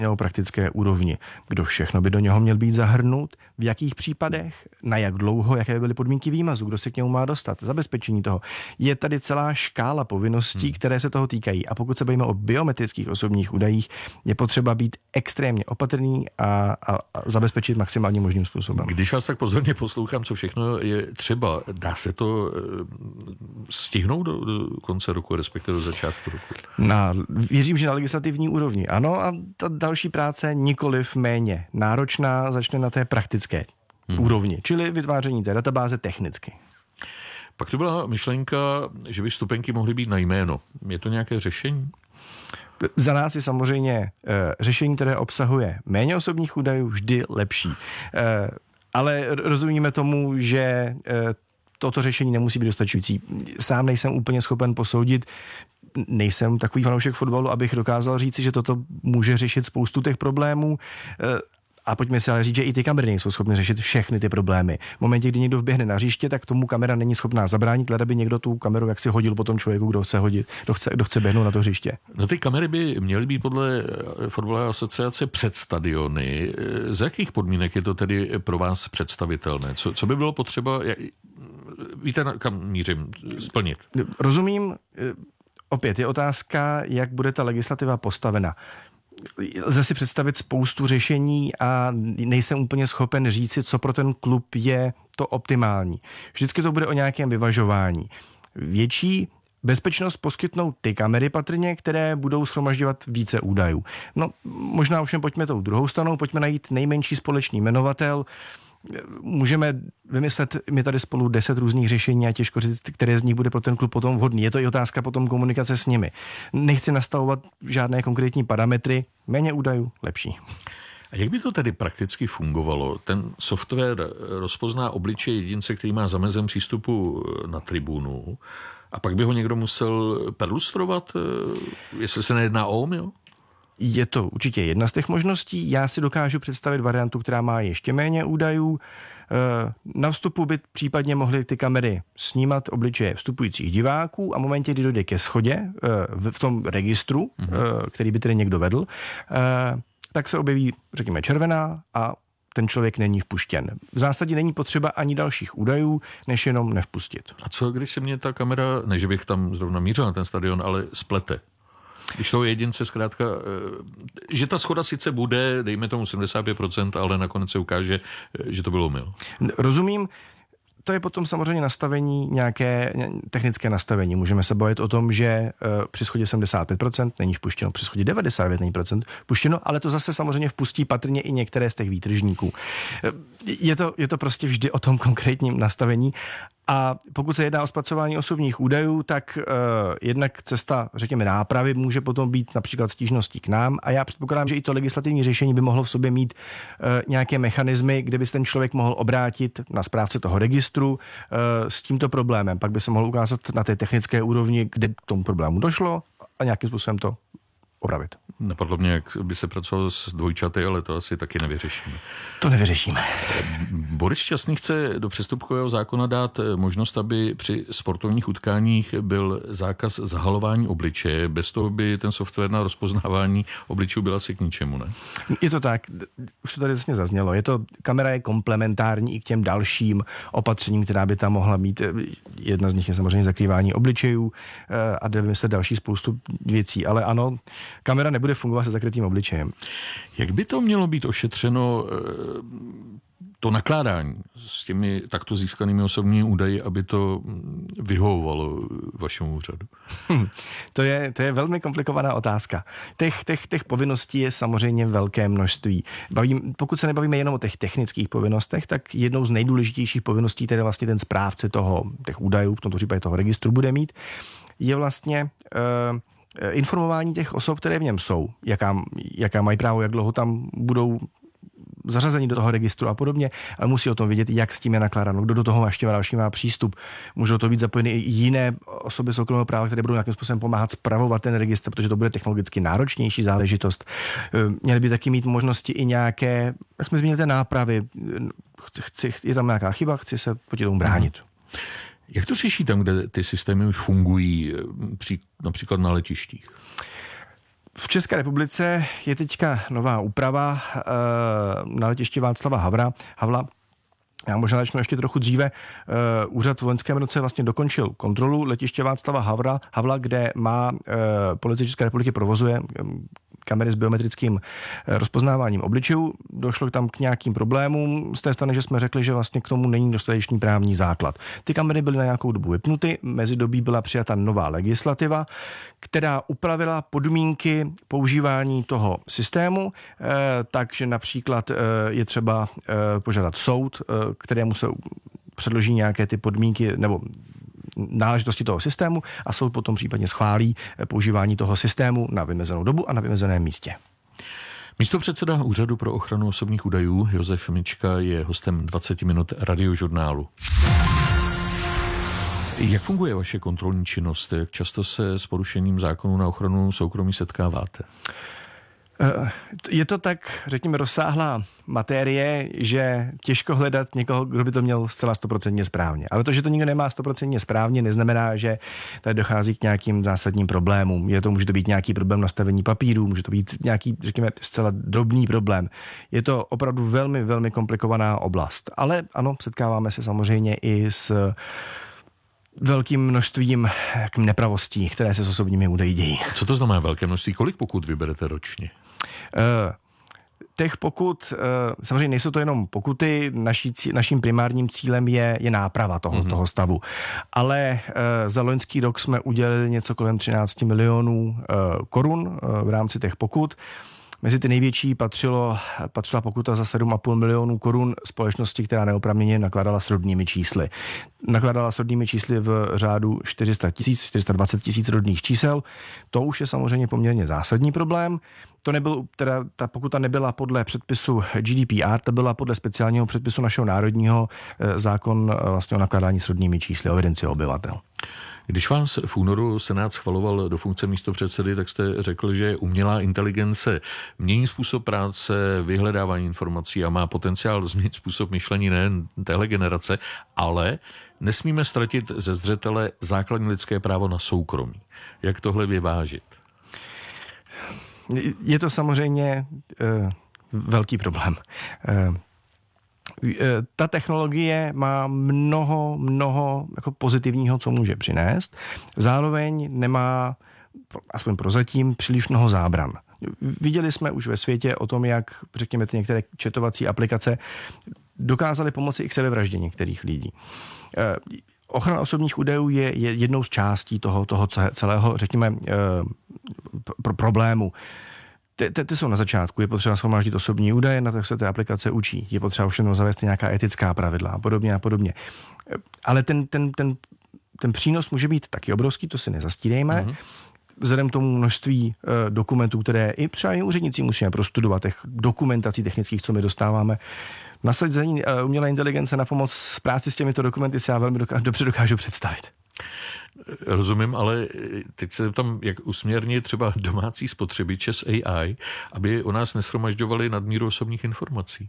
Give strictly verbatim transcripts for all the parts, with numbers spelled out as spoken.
o praktické úrovni. Kdo všechno by do něho měl být zahrnut, v jakých případech, na jak dlouho, jaké by byly podmínky výmazu, kdo se k němu má dostat, zabezpečení toho. Je tady celá škála povinností, hmm. které se toho týkají. A pokud se bavíme o biometrických osobních údajích, je potřeba být extrémně opatrný a, a, a zabezpečit maximálně možným způsobem. Když vás tak pozorně poslouchám, co všechno je třeba, dá se to stihnout do, do konce roku, respektive do začátku roku? Na, věřím, že na legislativní úrovni ano, a ta další práce nikoliv méně náročná začne na té praktické hmm. úrovni, čili vytváření té databáze technicky. Pak to byla myšlenka, že by vstupenky mohly být na jméno. Je to nějaké řešení? Za nás je samozřejmě e, řešení, které obsahuje méně osobních údajů, vždy lepší. E, ale rozumíme tomu, že e, toto řešení nemusí být dostačující. Sám nejsem úplně schopen posoudit, nejsem takový fanoušek fotbalu, abych dokázal říci, že toto může řešit spoustu těch problémů. A pojďme si ale říct, že i ty kamery nejsou schopny řešit všechny ty problémy. V momentě, kdy někdo vběhne na hřiště, tak tomu kamera není schopná zabránit, leda by někdo tu kameru jaksi hodil po tom člověku, kdo chce hodit, kdo chce, kdo chce běhnout na to hřiště. No ty kamery by měly být podle fotbalové asociace před stadiony. Z jakých podmínek je to tedy pro vás představitelné? Co, co by bylo potřeba, víte, kam mířím, splnit? Rozumím. Opět je otázka, jak bude ta legislativa postavena. Lze si představit spoustu řešení a nejsem úplně schopen říci, co pro ten klub je to optimální. Vždycky to bude o nějakém vyvažování. Větší bezpečnost poskytnou ty kamery patrně, které budou shromažďovat více údajů. No, možná ovšem pojďme tou druhou stranou, pojďme najít nejmenší společný jmenovatel. Můžeme vymyslet my tady spolu deset různých řešení a těžko říct, které z nich bude pro ten klub potom vhodný. Je to i otázka potom komunikace s nimi. Nechci nastavovat žádné konkrétní parametry, méně údajů, lepší. A jak by to tedy prakticky fungovalo? Ten software rozpozná obličej jedince, který má zamezen přístupu na tribunu, a pak by ho někdo musel perlustrovat, jestli se nejedná o omyl? Je to určitě jedna z těch možností. Já si dokážu představit variantu, která má ještě méně údajů. Na vstupu by případně mohly ty kamery snímat obličeje vstupujících diváků a v momentě, kdy dojde ke shodě v tom registru, mm-hmm. který by tedy někdo vedl, tak se objeví, řekněme, červená a ten člověk není vpuštěn. V zásadě není potřeba ani dalších údajů, než jenom nevpustit. A co, když se mě ta kamera, ne že bych tam zrovna mířil na ten stadion, ale splete? Když toho jedince zkrátka, že ta shoda sice bude, dejme tomu sedmdesát pět procent, ale nakonec se ukáže, že to bylo omyl. Rozumím. To je potom samozřejmě nastavení, nějaké technické nastavení. Můžeme se bavit o tom, že při schodě sedmdesát pět procent není vpuštěno, při schodě devadesát devět procent vpuštěno, ale to zase samozřejmě vpustí patrně i některé z těch výtržníků. Je to, je to prostě vždy o tom konkrétním nastavení. A pokud se jedná o zpracování osobních údajů, tak uh, jednak cesta, řekněme, nápravy může potom být například stížností k nám a já předpokládám, že i to legislativní řešení by mohlo v sobě mít uh, nějaké mechanismy, kde by se ten člověk mohl obrátit na správce toho registru uh, s tímto problémem. Pak by se mohl ukázat na té technické úrovni, kde k tomu problému došlo a nějakým způsobem to opravit. Napadlo mě, jak by se pracovalo s dvojčaty, ale to asi taky nevyřešíme. To nevyřešíme. Boris Šťastný chce do přestupkového zákona dát možnost, aby při sportovních utkáních byl zákaz zahalování obličeje. Bez toho by ten software na rozpoznávání obličejů byl asi k ničemu, ne? Je to tak, už to tady vlastně zaznělo. Je to, kamera je komplementární i k těm dalším opatřením, která by tam mohla mít. Jedna z nich je samozřejmě zakrývání obličejů a jde vymyslet další spoustu věcí, ale ano, kamera nebude fungovat se zakrytým obličejem. Jak by to mělo být ošetřeno, to nakládání s těmi takto získanými osobními údaji, aby to vyhovovalo vašemu úřadu? Hm, to, je, to je velmi komplikovaná otázka. Těch, těch, těch povinností je samozřejmě velké množství. Bavím, pokud se nebavíme jenom o těch technických povinnostech, tak jednou z nejdůležitějších povinností, které vlastně ten správce toho, těch údajů, v tomto případě toho registru bude mít, je vlastně uh, informování těch osob, které v něm jsou, jaká, jaká mají právo, jak dlouho tam budou zařazení do toho registru a podobně, ale musí o tom vědět, jak s tím je nakládáno, kdo do toho ještě další má přístup. Můžou to být zapojeny i jiné osoby soukromého práva, které budou nějakým způsobem pomáhat spravovat ten registr, protože to bude technologicky náročnější záležitost. Měly by taky mít možnosti i nějaké, jak jsme zmínili, té nápravy. Chci, je tam nějaká chyba, chci se proti tomu bránit. Jak to řeší tam, kde ty systémy už fungují, například na letištích? V České republice je teďka nová úprava na letišti Václava Havla. Havla. Já možná začnu ještě trochu dříve. Úřad v loňském roce vlastně dokončil kontrolu letiště Václava Havla, Havla, kde má Policie České republiky provozuje kamery s biometrickým rozpoznáváním obličejů. Došlo tam k nějakým problémům z té strany, že jsme řekli, že vlastně k tomu není dostatečný právní základ. Ty kamery byly na nějakou dobu vypnuty, mezidobí byla přijata nová legislativa, která upravila podmínky používání toho systému, takže například je třeba požádat soud, kterému se předloží nějaké ty podmínky nebo náležitosti toho systému a soud potom případně schválí používání toho systému na vymezenou dobu a na vymezeném místě. Místopředseda Úřadu pro ochranu osobních údajů Josef Mička je hostem dvacet minut Radiožurnálu. Jak funguje vaše kontrolní činnost? Jak často se s porušením zákonu na ochranu soukromí setkáváte? Je to tak, řekněme, rozsáhlá materie, že těžko hledat někoho, kdo by to měl zcela stoprocentně správně. Ale to, že to nikdo nemá stoprocentně správně, neznamená, že tady dochází k nějakým zásadním problémům. Je to, může to být nějaký problém nastavení papíru, může to být nějaký, řekněme, zcela drobný problém. Je to opravdu velmi, velmi komplikovaná oblast. Ale ano, setkáváme se samozřejmě i s velkým množstvím nepravostí, které se s osobními údaji dějí. Co to znamená velké množství? Kolik pokut vyberete ročně? Uh, těch pokut, uh, samozřejmě nejsou to jenom pokuty, naší, naším primárním cílem je, je náprava toho, mm-hmm. toho stavu. Ale uh, za loňský rok jsme udělali něco kolem třináct milionů uh, korun uh, v rámci těch pokut. Mezi ty největší patřilo, patřila pokuta za sedm a půl milionů korun společnosti, která neoprávněně nakládala s rodnými čísly. Nakládala s rodnými čísly v řádu čtyři sta tisíc, čtyři sta dvacet tisíc rodných čísel. To už je samozřejmě poměrně zásadní problém. To nebyl, teda ta pokuta nebyla podle předpisu G D P R, ta byla podle speciálního předpisu našeho národního zákon vlastně o nakládání s rodnými čísly, o evidenci obyvatel. Když vás v únoru Senát schvaloval do funkce místopředsedy, tak jste řekl, že umělá inteligence mění způsob práce, vyhledávání informací a má potenciál změnit způsob myšlení nejen téhle generace, ale nesmíme ztratit ze zřetele základní lidské právo na soukromí. Jak tohle vyvážit? Je to samozřejmě uh, velký problém. Uh, Ta technologie má mnoho, mnoho jako pozitivního, co může přinést. Zároveň nemá, aspoň prozatím, příliš mnoho zábran. Viděli jsme už ve světě o tom, jak, řekněme, ty některé četovací aplikace dokázaly pomoci i k sebevraždě některých lidí. Ochrana osobních údajů je jednou z částí toho, toho celého, řekněme, pro problému. Ty, ty, ty jsou na začátku, je potřeba shromáždit osobní údaje, na to se té aplikace učí. Je potřeba všem zavést nějaká etická pravidla a podobně a podobně. Ale ten, ten, ten, ten přínos může být taky obrovský, to si nezastírejme. Mm-hmm. Vzhledem k tomu množství uh, dokumentů, které i třeba i úředníci musíme prostudovat, těch dokumentací technických, co my dostáváme. Nasazení uh, umělé inteligence na pomoc práci s těmito dokumenty si já velmi doká- dobře dokážu představit. Rozumím, ale teď se tam, jak usměrnit třeba domácí spotřebiče s A I, aby o nás neshromažďovali nadmíru osobních informací.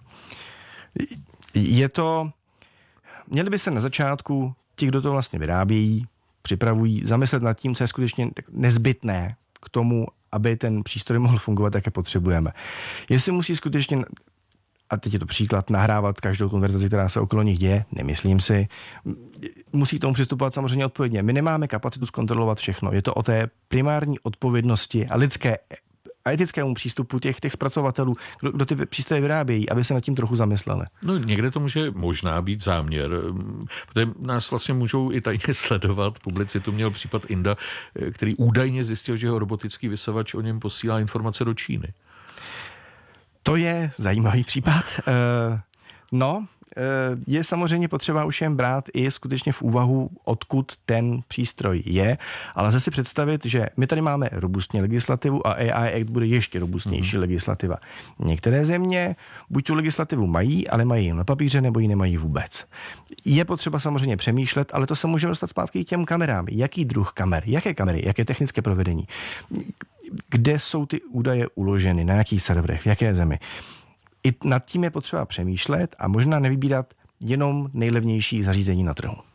Je to... Měli by se na začátku ti, kdo to vlastně vyrábějí, připravují, zamyslet nad tím, co je skutečně nezbytné k tomu, aby ten přístroj mohl fungovat, jak je potřebujeme. Jestli musí skutečně, a teď je to příklad, nahrávat každou konverzaci, která se okolo nich děje, nemyslím si, musí k tomu přistupovat samozřejmě odpovědně. My nemáme kapacitu zkontrolovat všechno. Je to o té primární odpovědnosti a lidské a etickému přístupu těch, těch zpracovatelů, kdo, kdo ty přístroje vyrábějí, aby se nad tím trochu zamysleli. No někde to může možná být záměr, protože nás vlastně můžou i tajně sledovat. Publicitu měl případ Inda, který údajně zjistil, že jeho robotický vysavač o něm posílá informace do Číny. To je zajímavý případ. No, je samozřejmě potřeba už jen brát i skutečně v úvahu, odkud ten přístroj je, ale zase si představit, že my tady máme robustní legislativu a A I Act bude ještě robustnější mm-hmm. legislativa. Některé země buď tu legislativu mají, ale mají jen na papíře, nebo ji nemají vůbec. Je potřeba samozřejmě přemýšlet, ale to se může dostat zpátky i těm kamerám. Jaký druh kamer, jaké kamery, jaké technické provedení, kde jsou ty údaje uloženy, na jakých serverech, v jaké zemi. I nad tím je potřeba přemýšlet a možná nevybírat jenom nejlevnější zařízení na trhu.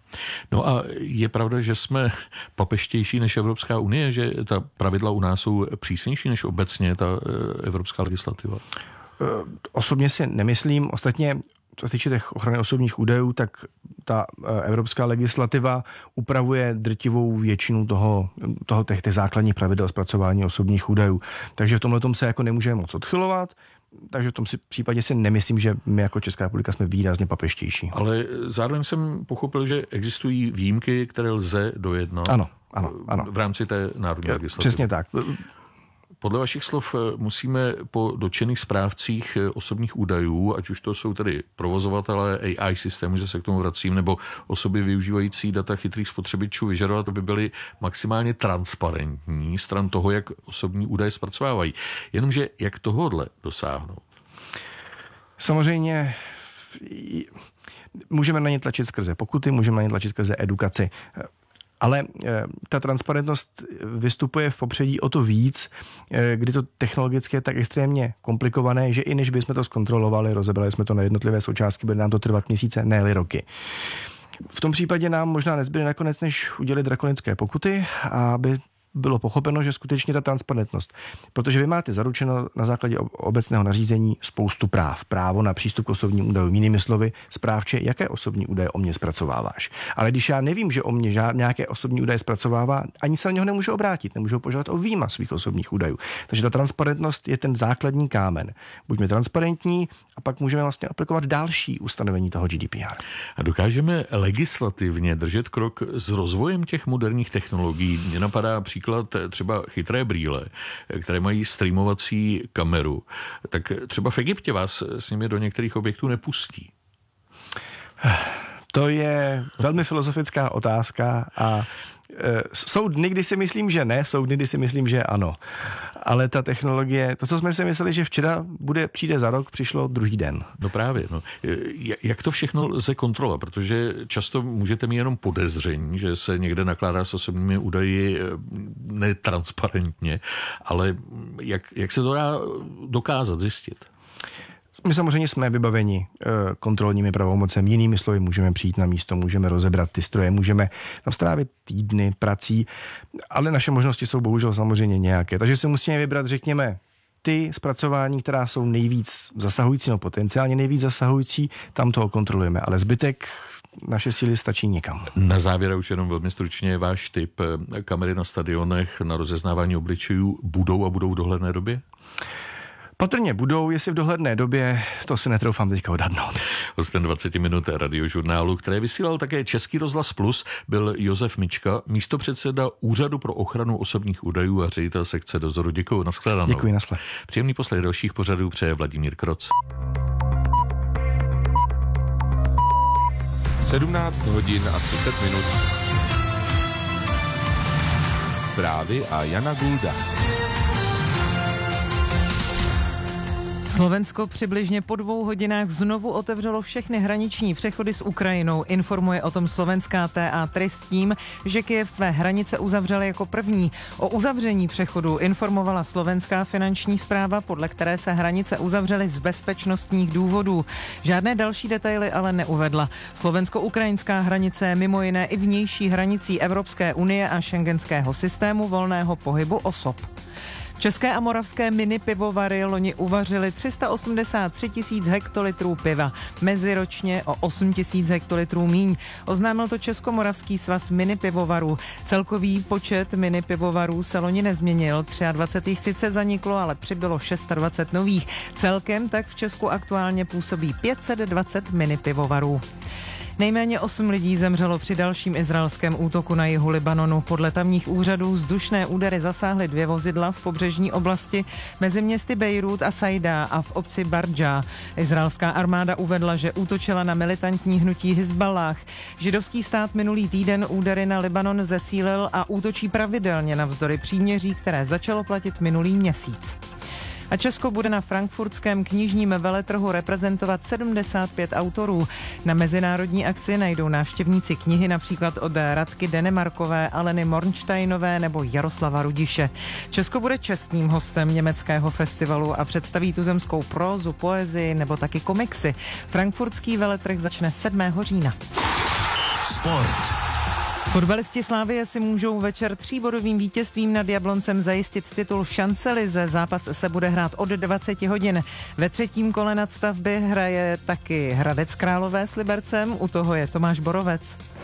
No a je pravda, že jsme papeštější než Evropská unie, že ta pravidla u nás jsou přísnější než obecně ta evropská legislativa? Osobně si nemyslím. Ostatně, co se týče těch ochrany osobních údajů, tak ta evropská legislativa upravuje drtivou většinu toho, toho těch, těch základních pravidel zpracování osobních údajů. Takže v tomhle tom se jako nemůžeme moc odchylovat. Takže v tom si případě si nemyslím, že my jako Česká republika jsme výrazně papeštější. Ale zároveň jsem pochopil, že existují výjimky, které lze dojednat. Ano, ano, ano. V rámci té národní legislativy. Přesně tak. Podle vašich slov musíme po dotčených správcích osobních údajů, ať už to jsou tedy provozovatelé A I systému, že se k tomu vracím, nebo osoby využívající data chytrých spotřebičů, vyžadovat, aby byly maximálně transparentní stran toho, jak osobní údaje zpracovávají. Jenomže jak tohodle dosáhnout? Samozřejmě můžeme na ně tlačit skrze pokuty, můžeme na ně tlačit skrze edukaci. Ale ta transparentnost vystupuje v popředí o to víc, kdy to technologicky je tak extrémně komplikované, že i než bychom to zkontrolovali, rozebrali jsme to na jednotlivé součástky, bude nám to trvat měsíce, ne-li roky. V tom případě nám možná nezbyde nakonec, než udělit drakonické pokuty, aby bylo pochopeno, že skutečně ta transparentnost, protože vy máte zaručeno na základě obecného nařízení spoustu práv. Právo na přístup k osobním údajům. Jinými slovy, správče, jaké osobní údaje o mě zpracováváš. Ale když já nevím, že o mě žád, nějaké osobní údaje zpracovává, ani se na něho nemůžu obrátit, nemůžu požádat o výjima svých osobních údajů. Takže ta transparentnost je ten základní kámen. Buďme transparentní a pak můžeme vlastně aplikovat další ustanovení toho G D P R. A dokážeme legislativně držet krok s rozvojem těch moderních technologií. Mně napadá příklad třeba chytré brýle, které mají streamovací kameru. Tak třeba v Egyptě vás s nimi do některých objektů nepustí. To je velmi filozofická otázka a e, jsou dny, kdy si myslím, že ne, jsou dny, kdy si myslím, že ano. Ale ta technologie, to, co jsme si mysleli, že včera bude, přijde za rok, přišlo druhý den. No právě. No. Jak to všechno lze kontrolovat? Protože často můžete mít jenom podezření, že se někde nakládá s osobními údaji netransparentně, ale jak, jak se to dá dokázat, zjistit? My samozřejmě jsme vybaveni kontrolními pravomocemi, jinými slovy můžeme přijít na místo, můžeme rozebrat ty stroje, můžeme tam strávit týdny prací, ale naše možnosti jsou bohužel samozřejmě nějaké. Takže si musíme vybrat, řekněme, ty zpracování, která jsou nejvíc zasahující, no potenciálně nejvíc zasahující, tam toho kontrolujeme, ale zbytek naše síly stačí někam. Na závěr už jenom velmi stručně váš tip. Kamery na stadionech na rozeznávání obličejů budou a budou v dohledné době? Patrně budou, jestli v dohledné době, to si netroufám teďka odhadnout. Hostem dvacet minut radiožurnálu, které vysílal také Český rozhlas Plus, byl Josef Mička, místopředseda Úřadu pro ochranu osobních údajů a ředitel sekce dozoru. Děkuji, nashledanou. Děkuji, nashledanou. Příjemný poslech dalších pořadů přeje Vladimír Kroc. sedmnáct hodin a třicet minut. Zprávy a Jana Gulda. Slovensko přibližně po dvou hodinách znovu otevřelo všechny hraniční přechody s Ukrajinou. Informuje o tom slovenská T A T R I S tím, že Kyjev své hranice uzavřel jako první. O uzavření přechodu informovala slovenská finanční správa, podle které se hranice uzavřely z bezpečnostních důvodů. Žádné další detaily ale neuvedla. Slovensko-ukrajinská hranice je mimo jiné i vnější hranicí Evropské unie a šengenského systému volného pohybu osob. České a moravské mini pivovary loni uvařily tři sta osmdesát tři tisíc hektolitrů piva, meziročně o osm tisíc hektolitrů míň. Oznámil to Českomoravský svaz mini pivovarů. Celkový počet mini pivovarů se loni nezměnil, dvacet tři jich sice zaniklo, ale přibylo dvacet šest nových. Celkem tak v Česku aktuálně působí pět set dvacet mini pivovarů. Nejméně osm lidí zemřelo při dalším izraelském útoku na jihu Libanonu. Podle tamních úřadů vzdušné údery zasáhly dvě vozidla v pobřežní oblasti mezi městy Bejrút a Saida a v obci Bardža. Izraelská armáda uvedla, že útočila na militantní hnutí Hizballáh. Židovský stát minulý týden údery na Libanon zesílil a útočí pravidelně navzdory příměří, které začalo platit minulý měsíc. A Česko bude na frankfurtském knižním veletrhu reprezentovat sedmdesát pět autorů. Na mezinárodní akci najdou návštěvníci knihy například od Radky Denemarkové, Aleny Mornsteinové nebo Jaroslava Rudiše. Česko bude čestným hostem německého festivalu a představí tuzemskou prózu, poezii nebo taky komiksy. Frankfurtský veletrh začne sedmého října. Sport. Fotbalisti Slavie si můžou večer tříbodovým vítězstvím nad Jabloncem zajistit titul v šancelize. Zápas se bude hrát od dvacet hodin. Ve třetím kole nadstavby hraje taky Hradec Králové s Libercem, u toho je Tomáš Borovec.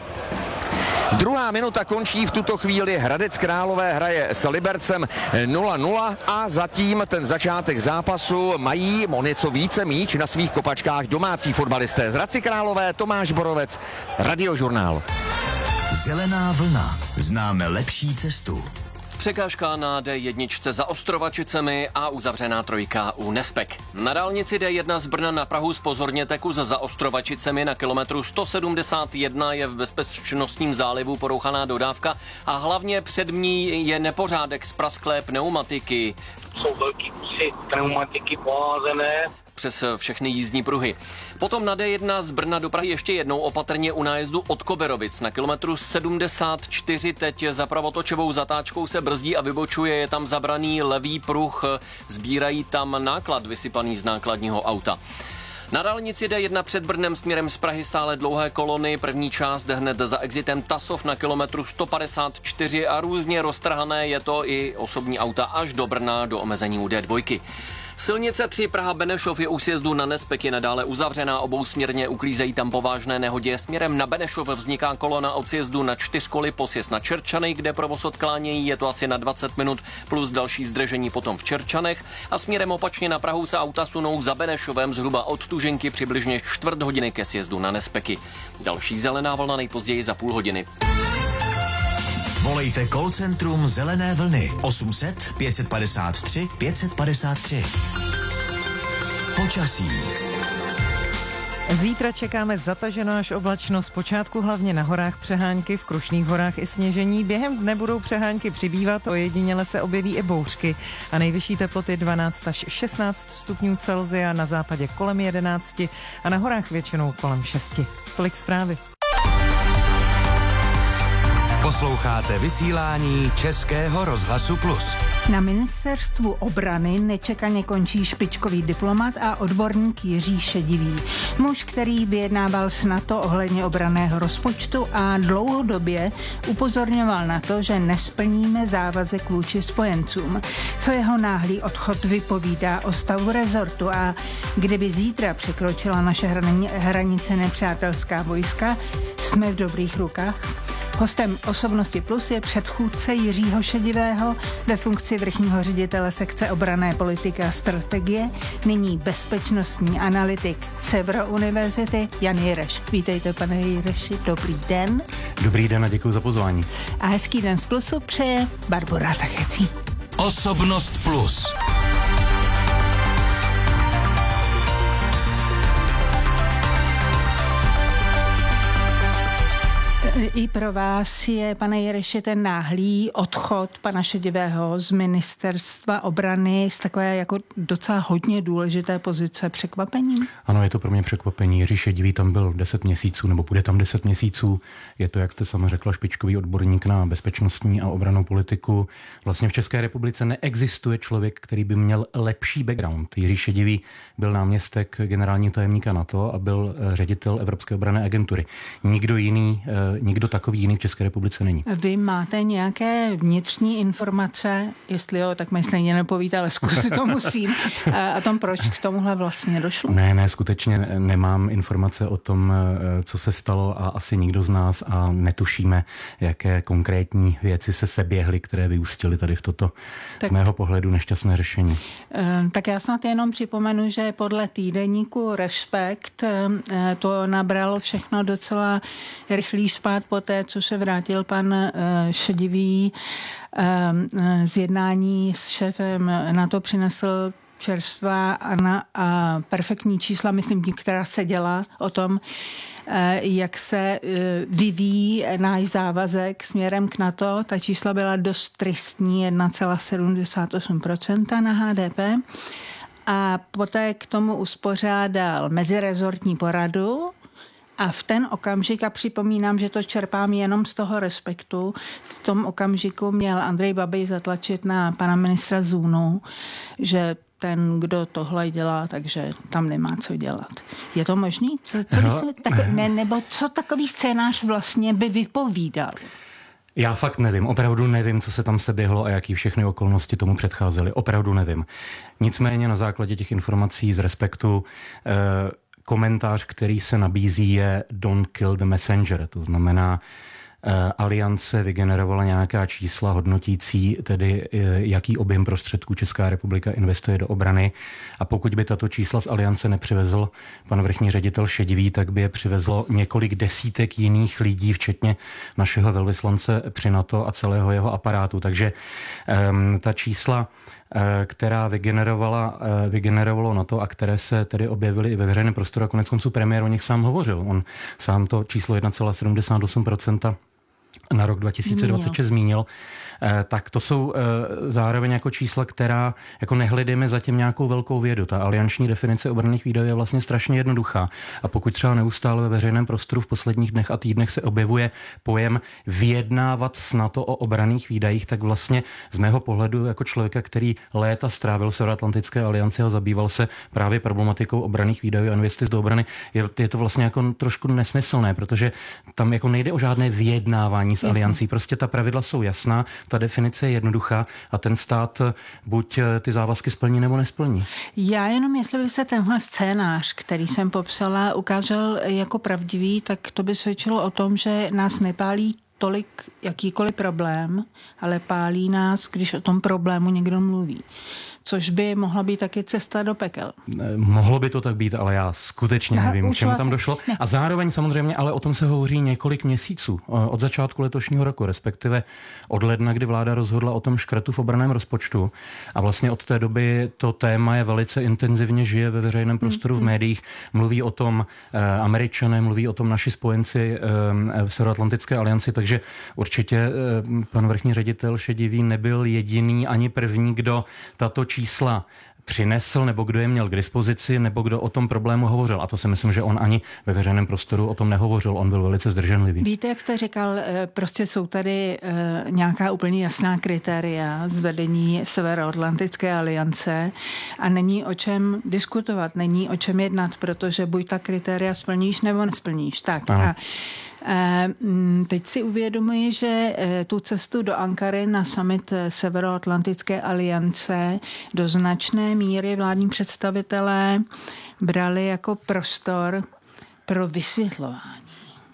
Druhá minuta končí v tuto chvíli. Hradec Králové hraje s Libercem nula nula a zatím ten začátek zápasu mají o něco více míč na svých kopačkách domácí fotbalisté. Z Hradci Králové Tomáš Borovec, Radiožurnál. Zelená vlna. Známe lepší cestu. Překážka na D jedna za Ostrovačicemi a uzavřená trojka u Nespek. Na dálnici D jedna z Brna na Prahu zpozorněte kus za Ostrovačicemi na kilometru sto sedmdesát jedna je v bezpečnostním zálivu porouchaná dodávka a hlavně před ní je nepořádek z prasklé pneumatiky. Jsou velký kusy pneumatiky poházené přes všechny jízdní pruhy. Potom na D jedna z Brna do Prahy ještě jednou opatrně u nájezdu od Koberovic. Na kilometru sedmdesát čtyři teď za pravotočovou zatáčkou se brzdí a vybočuje, je tam zabraný levý pruh, sbírají tam náklad vysypaný z nákladního auta. Na dálnici D jedna před Brnem směrem z Prahy stále dlouhé kolony, první část hned za exitem Tasov na kilometru sto padesát čtyři a různě roztrhané je to i osobní auta až do Brna do omezení u D dva. Silnice tři Praha-Benešov je u sjezdu na Nespek je nadále uzavřená, obousměrně uklízejí tam po vážné nehodě. Směrem na Benešov vzniká kolona od sjezdu na čtyřkoly po sjezd na Čerčany, kde provoz odklánějí, je to asi na dvacet minut, plus další zdržení potom v Čerčanech. A směrem opačně na Prahu se auta sunou za Benešovem zhruba od Tuženky přibližně čtvrt hodiny ke sjezdu na Nespeky. Další zelená vlna nejpozději za půl hodiny. Volejte call centrum Zelené vlny osm set pět padesát tři pět padesát tři. Počasí. Zítra čekáme zataženou až oblačno, zpočátku hlavně na horách přehánky, v Krušných horách i sněžení. Během dne budou přehánky přibývat, ojediněle se objeví i bouřky a nejvyšší teploty dvanáct až šestnáct stupňů Celsia, na západě kolem jedenáct a na horách většinou kolem šest. Tolik zprávy. Posloucháte vysílání Českého rozhlasu Plus. Na ministerstvu obrany nečekaně končí špičkový diplomat a odborník Jiří Šedivý. Muž, který vyjednával s NATO ohledně obranného rozpočtu a dlouhodobě upozorňoval na to, že nesplníme závazek vůči spojencům. Co jeho náhlý odchod vypovídá o stavu rezortu a kdyby zítra překročila naše hranice nepřátelská vojska, jsme v dobrých rukách? Hostem Osobnosti Plus je předchůdce Jiřího Šedivého ve funkci vrchního ředitele sekce obranné politiky a strategie, nyní bezpečnostní analytik Cevro univerzity Jan Jireš. Vítejte, pane Jireši, dobrý den. Dobrý den a děkuji za pozvání. A hezký den z Plusu přeje Barbora Tachecí. Osobnost Plus. I pro vás je, pane Jireši, ten náhlý odchod pana Šedivého z ministerstva obrany z takové jako docela hodně důležité pozice překvapení? Ano, je to pro mě překvapení. Jiří Šedivý tam byl deset měsíců, nebo bude tam deset měsíců. Je to, jak jste sama řekla, špičkový odborník na bezpečnostní a obrannou politiku. Vlastně v České republice neexistuje člověk, který by měl lepší background. Jiří Šedivý byl náměstek generálního tajemníka NATO a byl ředitel Evropské obranné agentury. Nikdo jiný Nikdo takový jiný v České republice není. Vy máte nějaké vnitřní informace, jestli jo, tak mi stejně nepovíte, ale zkusit to musím, a tom, proč k tomuhle vlastně došlo? Ne, ne, skutečně nemám informace o tom, co se stalo a asi nikdo z nás a netušíme, jaké konkrétní věci se seběhly, které vyústily tady v toto tak, z mého pohledu nešťastné řešení. Tak já snad jenom připomenu, že podle týdeníku Respekt to nabralo všechno docela rychlý spád po té, co se vrátil pan Šedivý z jednání s šéfem NATO, přinesl čerstvá a, na, a perfektní čísla, myslím, která se dělá o tom, jak se vyvíjí náš závazek směrem k NATO. Ta čísla byla dost tristní, jedna celá sedmdesát osm procenta na H D P. A poté k tomu uspořádal mezirezortní poradu. A v ten okamžik, a připomínám, že to čerpám jenom z toho Respektu, v tom okamžiku měl Andrej Babiš zatlačit na pana ministra Zůnu, že ten, kdo tohle dělá, takže tam nemá co dělat. Je to možný? Co, co by se, tak, ne, nebo co takový scénář vlastně by vypovídal? Já fakt nevím, opravdu nevím, co se tam se běhlo a jaký všechny okolnosti tomu předcházely. Opravdu nevím. Nicméně na základě těch informací z Respektu eh, komentář, který se nabízí, je don't kill the messenger. To znamená, Aliance vygenerovala nějaká čísla hodnotící, tedy jaký objem prostředků Česká republika investuje do obrany. A pokud by tato čísla z Aliance nepřivezl pan vrchní ředitel Šedivý, tak by je přivezlo několik desítek jiných lidí, včetně našeho velvyslance při NATO a celého jeho aparátu. Takže um, ta čísla, která vygenerovala, vygenerovalo na to a které se tedy objevily i ve veřejném prostoru a konec konců premiér o nich sám hovořil. On sám to číslo jedna celá sedmdesát osm procenta na rok dva tisíce dvacet šest zmínil, tak to jsou zároveň jako čísla, která jako nehledíme zatím nějakou velkou vědu. Ta alianční definice obranných výdajů je vlastně strašně jednoduchá. A pokud třeba neustále ve veřejném prostoru v posledních dnech a týdnech se objevuje pojem vyjednávat s NATO o obranných výdajích, tak vlastně z mého pohledu jako člověka, který léta strávil v Severoatlantické alianci a zabýval se právě problematikou obranných výdajů a investic do obrany, je, je to vlastně jako trošku nesmyslné, protože tam jako nejde o žádné vyjednávání s aliancí. Prostě ta pravidla jsou jasná, ta definice je jednoduchá a ten stát buď ty závazky splní nebo nesplní. Já jenom, jestli by se tenhle scénář, který jsem popsala, ukázal jako pravdivý, tak to by svědčilo o tom, že nás nepálí tolik jakýkoliv problém, ale pálí nás, když o tom problému někdo mluví. Což by mohla být taky cesta do pekel. Mohlo by to tak být, ale já skutečně já nevím, k čemu tam se... došlo. Ne. A zároveň samozřejmě, ale o tom se hovoří několik měsíců. Od začátku letošního roku, respektive od ledna, kdy vláda rozhodla o tom škrtu v obranném rozpočtu. A vlastně od té doby to téma je velice intenzivně žije ve veřejném prostoru, v médiích. Mluví o tom eh, Američané, mluví o tom naši spojenci eh, v Severoatlantické alianci, takže určitě eh, pan vrchní ředitel Šedivý nebyl jediný ani první, kdo tato čísla přinesl, nebo kdo je měl k dispozici, nebo kdo o tom problému hovořil. A to si myslím, že on ani ve veřejném prostoru o tom nehovořil. On byl velice zdrženlivý. Víte, jak jste říkal, prostě jsou tady nějaká úplně jasná kritéria z vedení Severoatlantické aliance a není o čem diskutovat, není o čem jednat, protože buď ta kritéria splníš, nebo nesplníš. Tak ano. A teď si uvědomuji, že tu cestu do Ankary na summit Severoatlantické aliance do značné míry vládní představitelé brali jako prostor pro vysvětlování.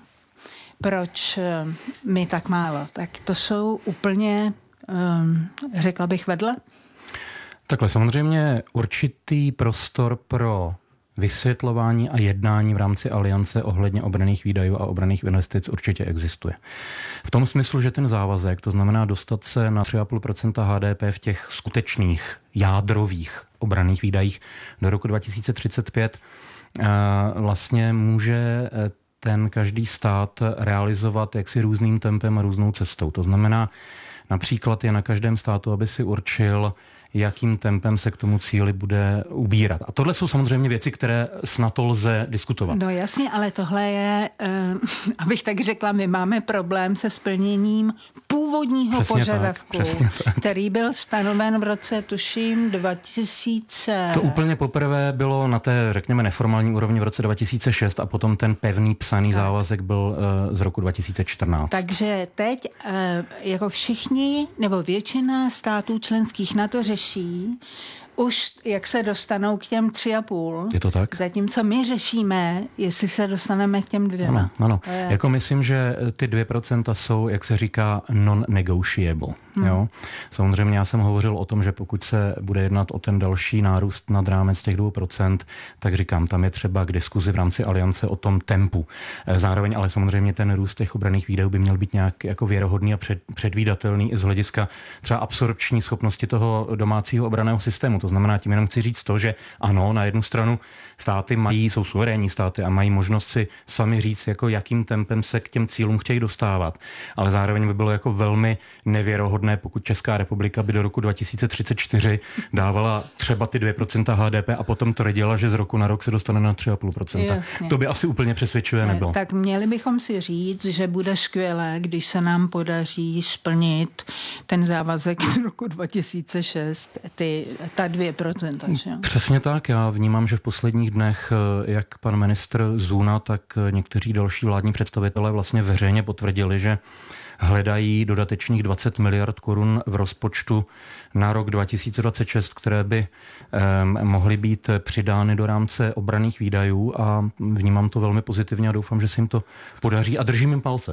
Proč my tak málo? Tak to jsou úplně, řekla bych, vedle? Takhle samozřejmě určitý prostor pro vysvětlování a jednání v rámci aliance ohledně obranných výdajů a obranných investic určitě existuje. V tom smyslu, že ten závazek, to znamená dostat se na tři celá pět procenta H D P v těch skutečných jádrových obranných výdajích do roku dva tisíce třicet pět, vlastně může ten každý stát realizovat jaksi různým tempem a různou cestou. To znamená, například je na každém státu, aby si určil, jakým tempem se k tomu cíli bude ubírat. A tohle jsou samozřejmě věci, které snad to lze diskutovat. No jasně, ale tohle je, uh, abych tak řekla, my máme problém se splněním původního přesně požadavku, tak, který byl stanoven v roce, tuším, dva tisíce. To úplně poprvé bylo na té, řekněme, neformální úrovni v roce dva tisíce šest a potom ten pevný psaný tak. závazek byl uh, z roku dva tisíce čtrnáct. Takže teď uh, jako všichni, nebo většina států členských NATO řeší už, jak se dostanou k těm tři a půl. Je to tak? Zatímco my řešíme, jestli se dostaneme k těm dvěma. Ano, ano. Je... Jako myslím, že ty dvě procenta jsou, jak se říká, non-negotiable. Hmm. Jo? Samozřejmě já jsem hovořil o tom, že pokud se bude jednat o ten další nárůst nad rámec těch dvou procent, tak říkám, tam je třeba k diskuzi v rámci aliance o tom tempu. Zároveň ale samozřejmě ten růst těch obranných výdajů by měl být nějak jako věrohodný a před, předvídatelný i z hlediska třeba absorpční schopnosti toho domácího obranného systému. To znamená, tím jenom chci říct to, že ano, na jednu stranu státy mají, jsou suverénní státy a mají možnost si sami říct, jako jakým tempem se k těm cílům chtějí dostávat. Ale zároveň by bylo jako velmi nevěrohodné nápadné, pokud Česká republika by do roku dva tisíce třicet čtyři dávala třeba ty dvě procenta H D P a potom tvrdila, že z roku na rok se dostane na tři a půl procenta. To by asi úplně přesvědčivé nebylo. Tak měli bychom si říct, že bude skvělé, když se nám podaří splnit ten závazek z roku dva tisíce šest, ty, ta dvě procenta. Že? Přesně tak. Já vnímám, že v posledních dnech jak pan ministr Zuna, tak někteří další vládní představitelé vlastně veřejně potvrdili, že hledají dodatečných dvacet miliard korun v rozpočtu na rok dva tisíce dvacet šest, které by eh, mohly být přidány do rámce obranných výdajů a vnímám to velmi pozitivně a doufám, že se jim to podaří a držím jim palce.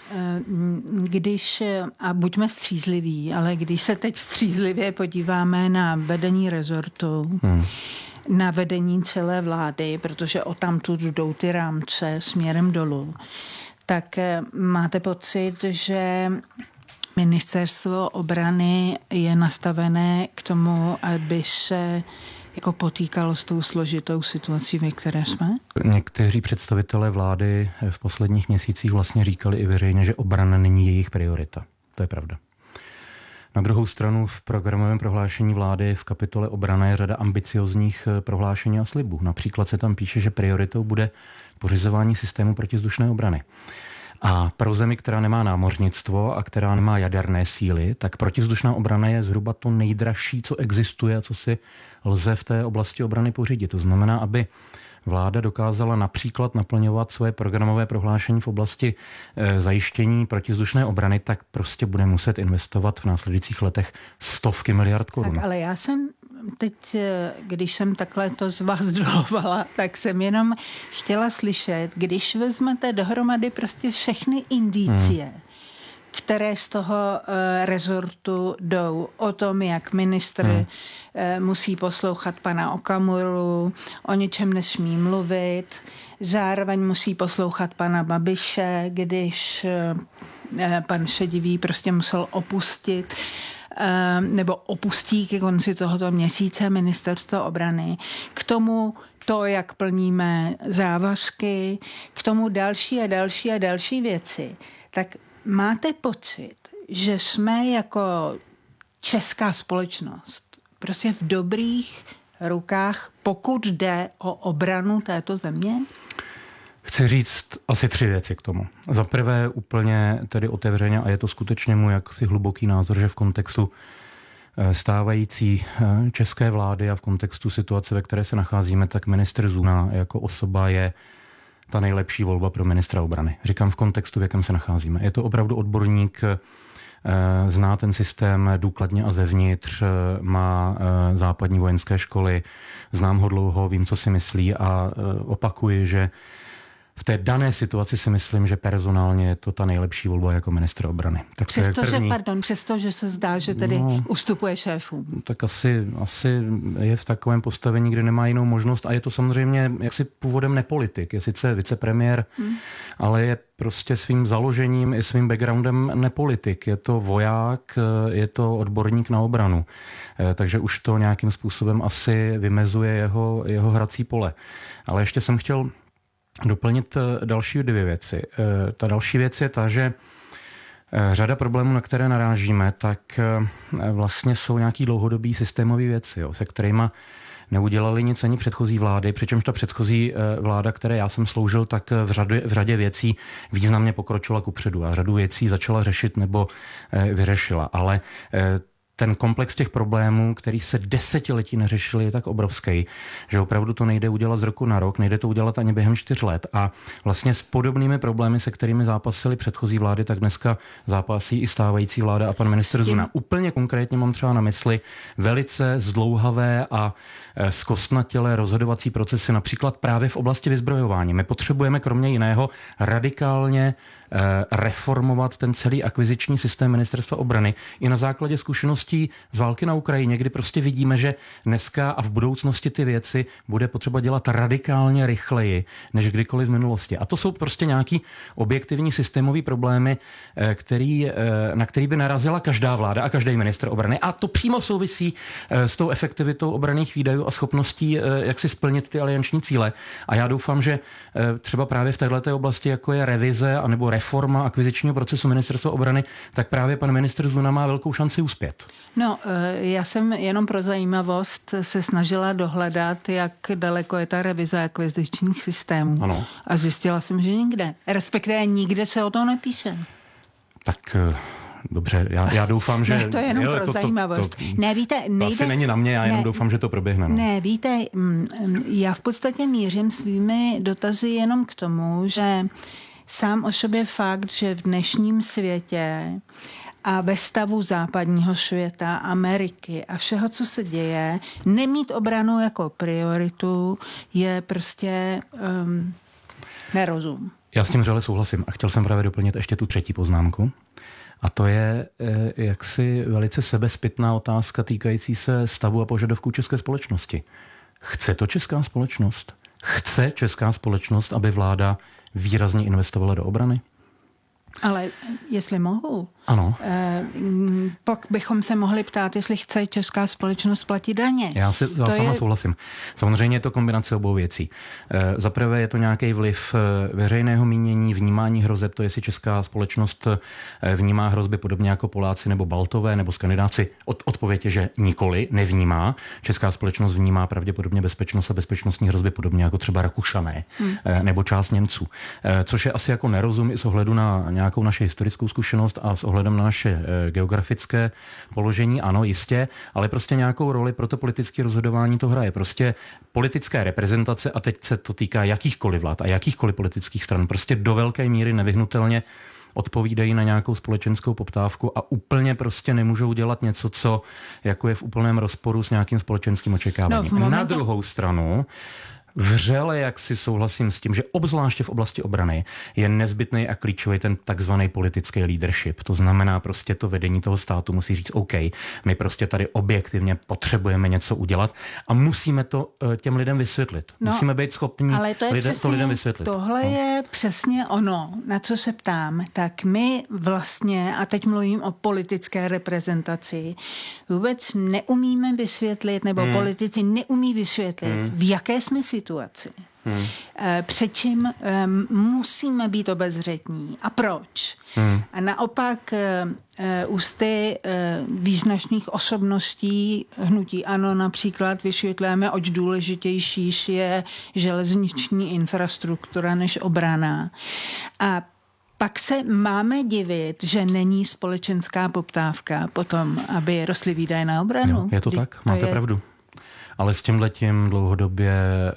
Když, a buďme střízliví, ale když se teď střízlivě podíváme na vedení rezortu, hmm. na vedení celé vlády, protože o tamtud jdou ty rámce směrem dolů, tak máte pocit, že ministerstvo obrany je nastavené k tomu, aby se jako potýkalo s tou složitou situací, ve které jsme? Někteří představitelé vlády v posledních měsících vlastně říkali i veřejně, že obrana není jejich priorita. To je pravda. Na druhou stranu v programovém prohlášení vlády v kapitole obrana je řada ambiciozních prohlášení a slibů. Například se tam píše, že prioritou bude pořizování systému protivzdušné obrany. A pro zemi, která nemá námořnictvo a která nemá jaderné síly, tak protivzdušná obrana je zhruba to nejdražší, co existuje a co si lze v té oblasti obrany pořídit. To znamená, aby vláda dokázala například naplňovat svoje programové prohlášení v oblasti e, zajištění protivzdušné obrany, tak prostě bude muset investovat v následujících letech stovky miliard korun. Tak, ale já jsem teď, když jsem takhle to z vás dolovala, tak jsem jenom chtěla slyšet, když vezmete dohromady prostě všechny indicie, hmm. které z toho uh, rezortu jdou o tom, jak ministr hmm. uh, musí poslouchat pana Okamuru, o něčem nesmí mluvit, zároveň musí poslouchat pana Babiše, když uh, pan Šedivý prostě musel opustit nebo opustí ke konci tohoto měsíce ministerstvo obrany. K tomu to, jak plníme závazky, k tomu další a další a další věci. Tak máte pocit, že jsme jako česká společnost prostě v dobrých rukách, pokud jde o obranu této země? Chci říct asi tři věci k tomu. Za prvé úplně tedy otevřeně, a je to skutečně můj jaksi hluboký názor, že v kontextu stávající české vlády a v kontextu situace, ve které se nacházíme, tak ministr Zuna jako osoba je ta nejlepší volba pro ministra obrany. Říkám v kontextu, v jakém se nacházíme. Je to opravdu odborník, zná ten systém důkladně a zevnitř, má západní vojenské školy, znám ho dlouho, vím, co si myslí a opakuji, že v té dané situaci si myslím, že personálně je to ta nejlepší volba jako ministr obrany. Tak přestože, pardon, přestože se zdá, že tedy no, ustupuje šéfům. Tak asi, asi je v takovém postavení, kde nemá jinou možnost a je to samozřejmě jaksi původem nepolitik. Je sice vicepremiér, hmm. ale je prostě svým založením i svým backgroundem nepolitik. Je to voják, je to odborník na obranu. Takže už to nějakým způsobem asi vymezuje jeho, jeho hrací pole. Ale ještě jsem chtěl doplnit další dvě věci. Ta další věc je ta, že řada problémů, na které narážíme, tak vlastně jsou nějaký dlouhodobý systémový věci, jo, se kterými neudělali nic ani předchozí vlády, přičemž ta předchozí vláda, které já jsem sloužil, tak v řadě, v řadě věcí významně pokročila kupředu a řadu věcí začala řešit nebo vyřešila. Ale ten komplex těch problémů, který se desetiletí neřešili, je tak obrovský, že opravdu to nejde udělat z roku na rok, nejde to udělat ani během čtyř let. A vlastně s podobnými problémy, se kterými zápasily předchozí vlády, tak dneska zápasí i stávající vláda a pan ministr Zuna. Úplně konkrétně mám třeba na mysli velice zdlouhavé a zkostnatělé rozhodovací procesy, například právě v oblasti vyzbrojování. My potřebujeme kromě jiného radikálně reformovat ten celý akviziční systém ministerstva obrany i na základě zkušeností zkušeností z války na Ukrajině, kdy prostě vidíme, že dneska a v budoucnosti ty věci bude potřeba dělat radikálně rychleji, než kdykoliv v minulosti. A to jsou prostě nějaký objektivní systémový problémy, který, na který by narazila každá vláda a každý ministr obrany. A to přímo souvisí s tou efektivitou obranných výdajů a schopností, jak si splnit ty alianční cíle. A já doufám, že třeba právě v této oblasti, jako je revize anebo reforma akvizičního procesu ministerstva obrany, tak právě pan ministr Zuna má velkou šanci uspět. No, já jsem jenom pro zajímavost se snažila dohledat, jak daleko je ta revize akvizičních systémů. Ano. A zjistila jsem, že nikde. Respektive nikde se o tom nepíše. Tak dobře, já, já doufám, že... Ne, to je jenom jo, pro to, zajímavost. To, to, ne, víte, nejde, to asi není na mě, já jenom ne, doufám, že to proběhne. No. Ne, víte, já v podstatě mířím svými dotazy jenom k tomu, že sám o sobě fakt, že v dnešním světě a ve stavu západního světa, Ameriky a všeho, co se děje, nemít obranu jako prioritu je prostě um, nerozum. Já s tím vřele souhlasím a chtěl jsem právě doplnit ještě tu třetí poznámku. A to je eh, jaksi velice sebezpytná otázka týkající se stavu a požadavků české společnosti. Chce to česká společnost? Chce česká společnost, aby vláda výrazně investovala do obrany? Ale jestli mohu, ano. Eh, pak bychom se mohli ptát, jestli chce česká společnost platit daně. Já se já sama je... souhlasím. Samozřejmě je to kombinace obou věcí. Eh, Za prvé je to nějaký vliv veřejného mínění, vnímání hrozeb, to jestli česká společnost eh, vnímá hrozby podobně jako Poláci nebo Baltové nebo Skandinávci. Od, odpověď je, že nikoli, nevnímá. Česká společnost vnímá pravděpodobně bezpečnost a bezpečnostní hrozby podobně jako třeba Rakušané hmm. eh, nebo část Němců. Eh, což je asi jako nerozum i s ohledu na nějakou naši historickou zkušenost a s ohledem na naše e, geografické položení, ano, jistě, ale prostě nějakou roli pro to politické rozhodování to hraje. Prostě politická reprezentace, a teď se to týká jakýchkoliv vlád a jakýchkoliv politických stran, prostě do velké míry nevyhnutelně odpovídají na nějakou společenskou poptávku a úplně prostě nemůžou dělat něco, co jako je v úplném rozporu s nějakým společenským očekáváním. No, na druhou stranu vřele, jak si souhlasím s tím, že obzvláště v oblasti obrany je nezbytný a klíčový ten takzvaný politický leadership. To znamená prostě to vedení toho státu musí říct OK, my prostě tady objektivně potřebujeme něco udělat a musíme to těm lidem vysvětlit. No, musíme být schopni ale to, je lidem, přesně, to lidem vysvětlit. Tohle no. je přesně ono, na co se ptám. Tak my vlastně, a teď mluvím o politické reprezentaci, vůbec neumíme vysvětlit, nebo hmm. politici neumí vysvětlit, hmm. v jaké jsme situaci. Hmm. Před čím um, musíme být obezřetní a proč. Hmm. A naopak uh, ústy uh, význačných osobností hnutí ANO například vysvětlujeme, oč důležitější je železniční infrastruktura než obrana. A pak se máme divit, že není společenská poptávka potom, aby rostly výdaje na obranu. Jo, je to tak, máte to je... pravdu. Ale s tímhletím dlouhodobě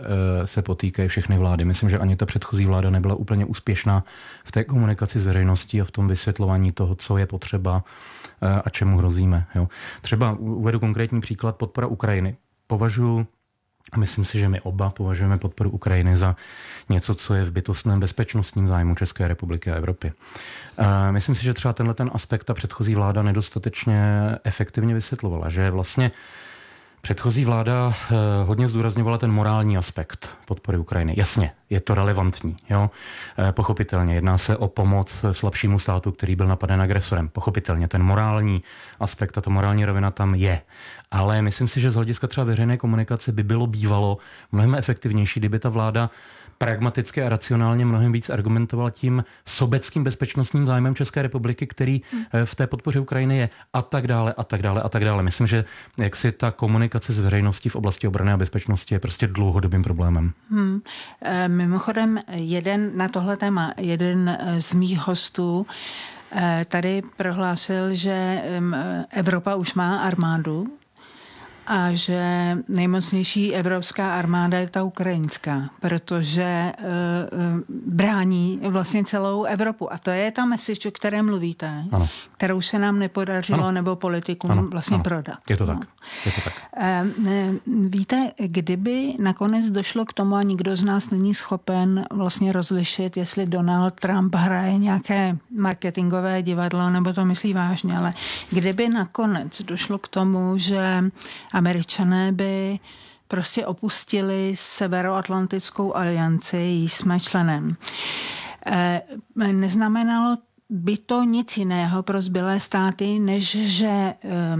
se potýkají všechny vlády. Myslím, že ani ta předchozí vláda nebyla úplně úspěšná v té komunikaci s veřejností a v tom vysvětlování toho, co je potřeba a čemu hrozíme. Jo. Třeba uvedu konkrétní příklad podpora Ukrajiny. Považuji, myslím si, že my oba považujeme podporu Ukrajiny za něco, co je v bytostném bezpečnostním zájmu České republiky a Evropy. Myslím si, že třeba tenhle ten aspekt ta předchozí vláda nedostatečně efektivně vysvětlovala, že vlastně předchozí vláda hodně zdůrazňovala ten morální aspekt podpory Ukrajiny. Jasně, je to relevantní, jo? Pochopitelně. Jedná se o pomoc slabšímu státu, který byl napaden agresorem. Pochopitelně ten morální aspekt a ta morální rovina tam je. Ale myslím si, že z hlediska třeba veřejné komunikace by bylo bývalo mnohem efektivnější, kdyby ta vláda pragmaticky a racionálně mnohem víc argumentoval tím sobeckým bezpečnostním zájmem České republiky, který v té podpoře Ukrajiny je a tak dále a tak dále a tak dále. Myslím, že jaksi ta komunikace s veřejností v oblasti obrany a bezpečnosti je prostě dlouhodobým problémem. Hmm. E, mimochodem, jeden na tohle téma, jeden z mých hostů e, tady prohlásil, že Evropa už má armádu a že nejmocnější evropská armáda je ta ukrajinská, protože uh, brání vlastně celou Evropu. A to je ta message, o které mluvíte, ano. kterou se nám nepodařilo ano. nebo politikům ano. vlastně ano. prodat. Je to tak. No. Je to tak. Uh, víte, kdyby nakonec došlo k tomu a nikdo z nás není schopen vlastně rozlišit, jestli Donald Trump hraje nějaké marketingové divadlo nebo to myslí vážně, ale kdyby nakonec došlo k tomu, že Američané by prostě opustili Severoatlantickou alianci, jí jsme členem. E, neznamenalo by to nic jiného pro zbylé státy, než že e,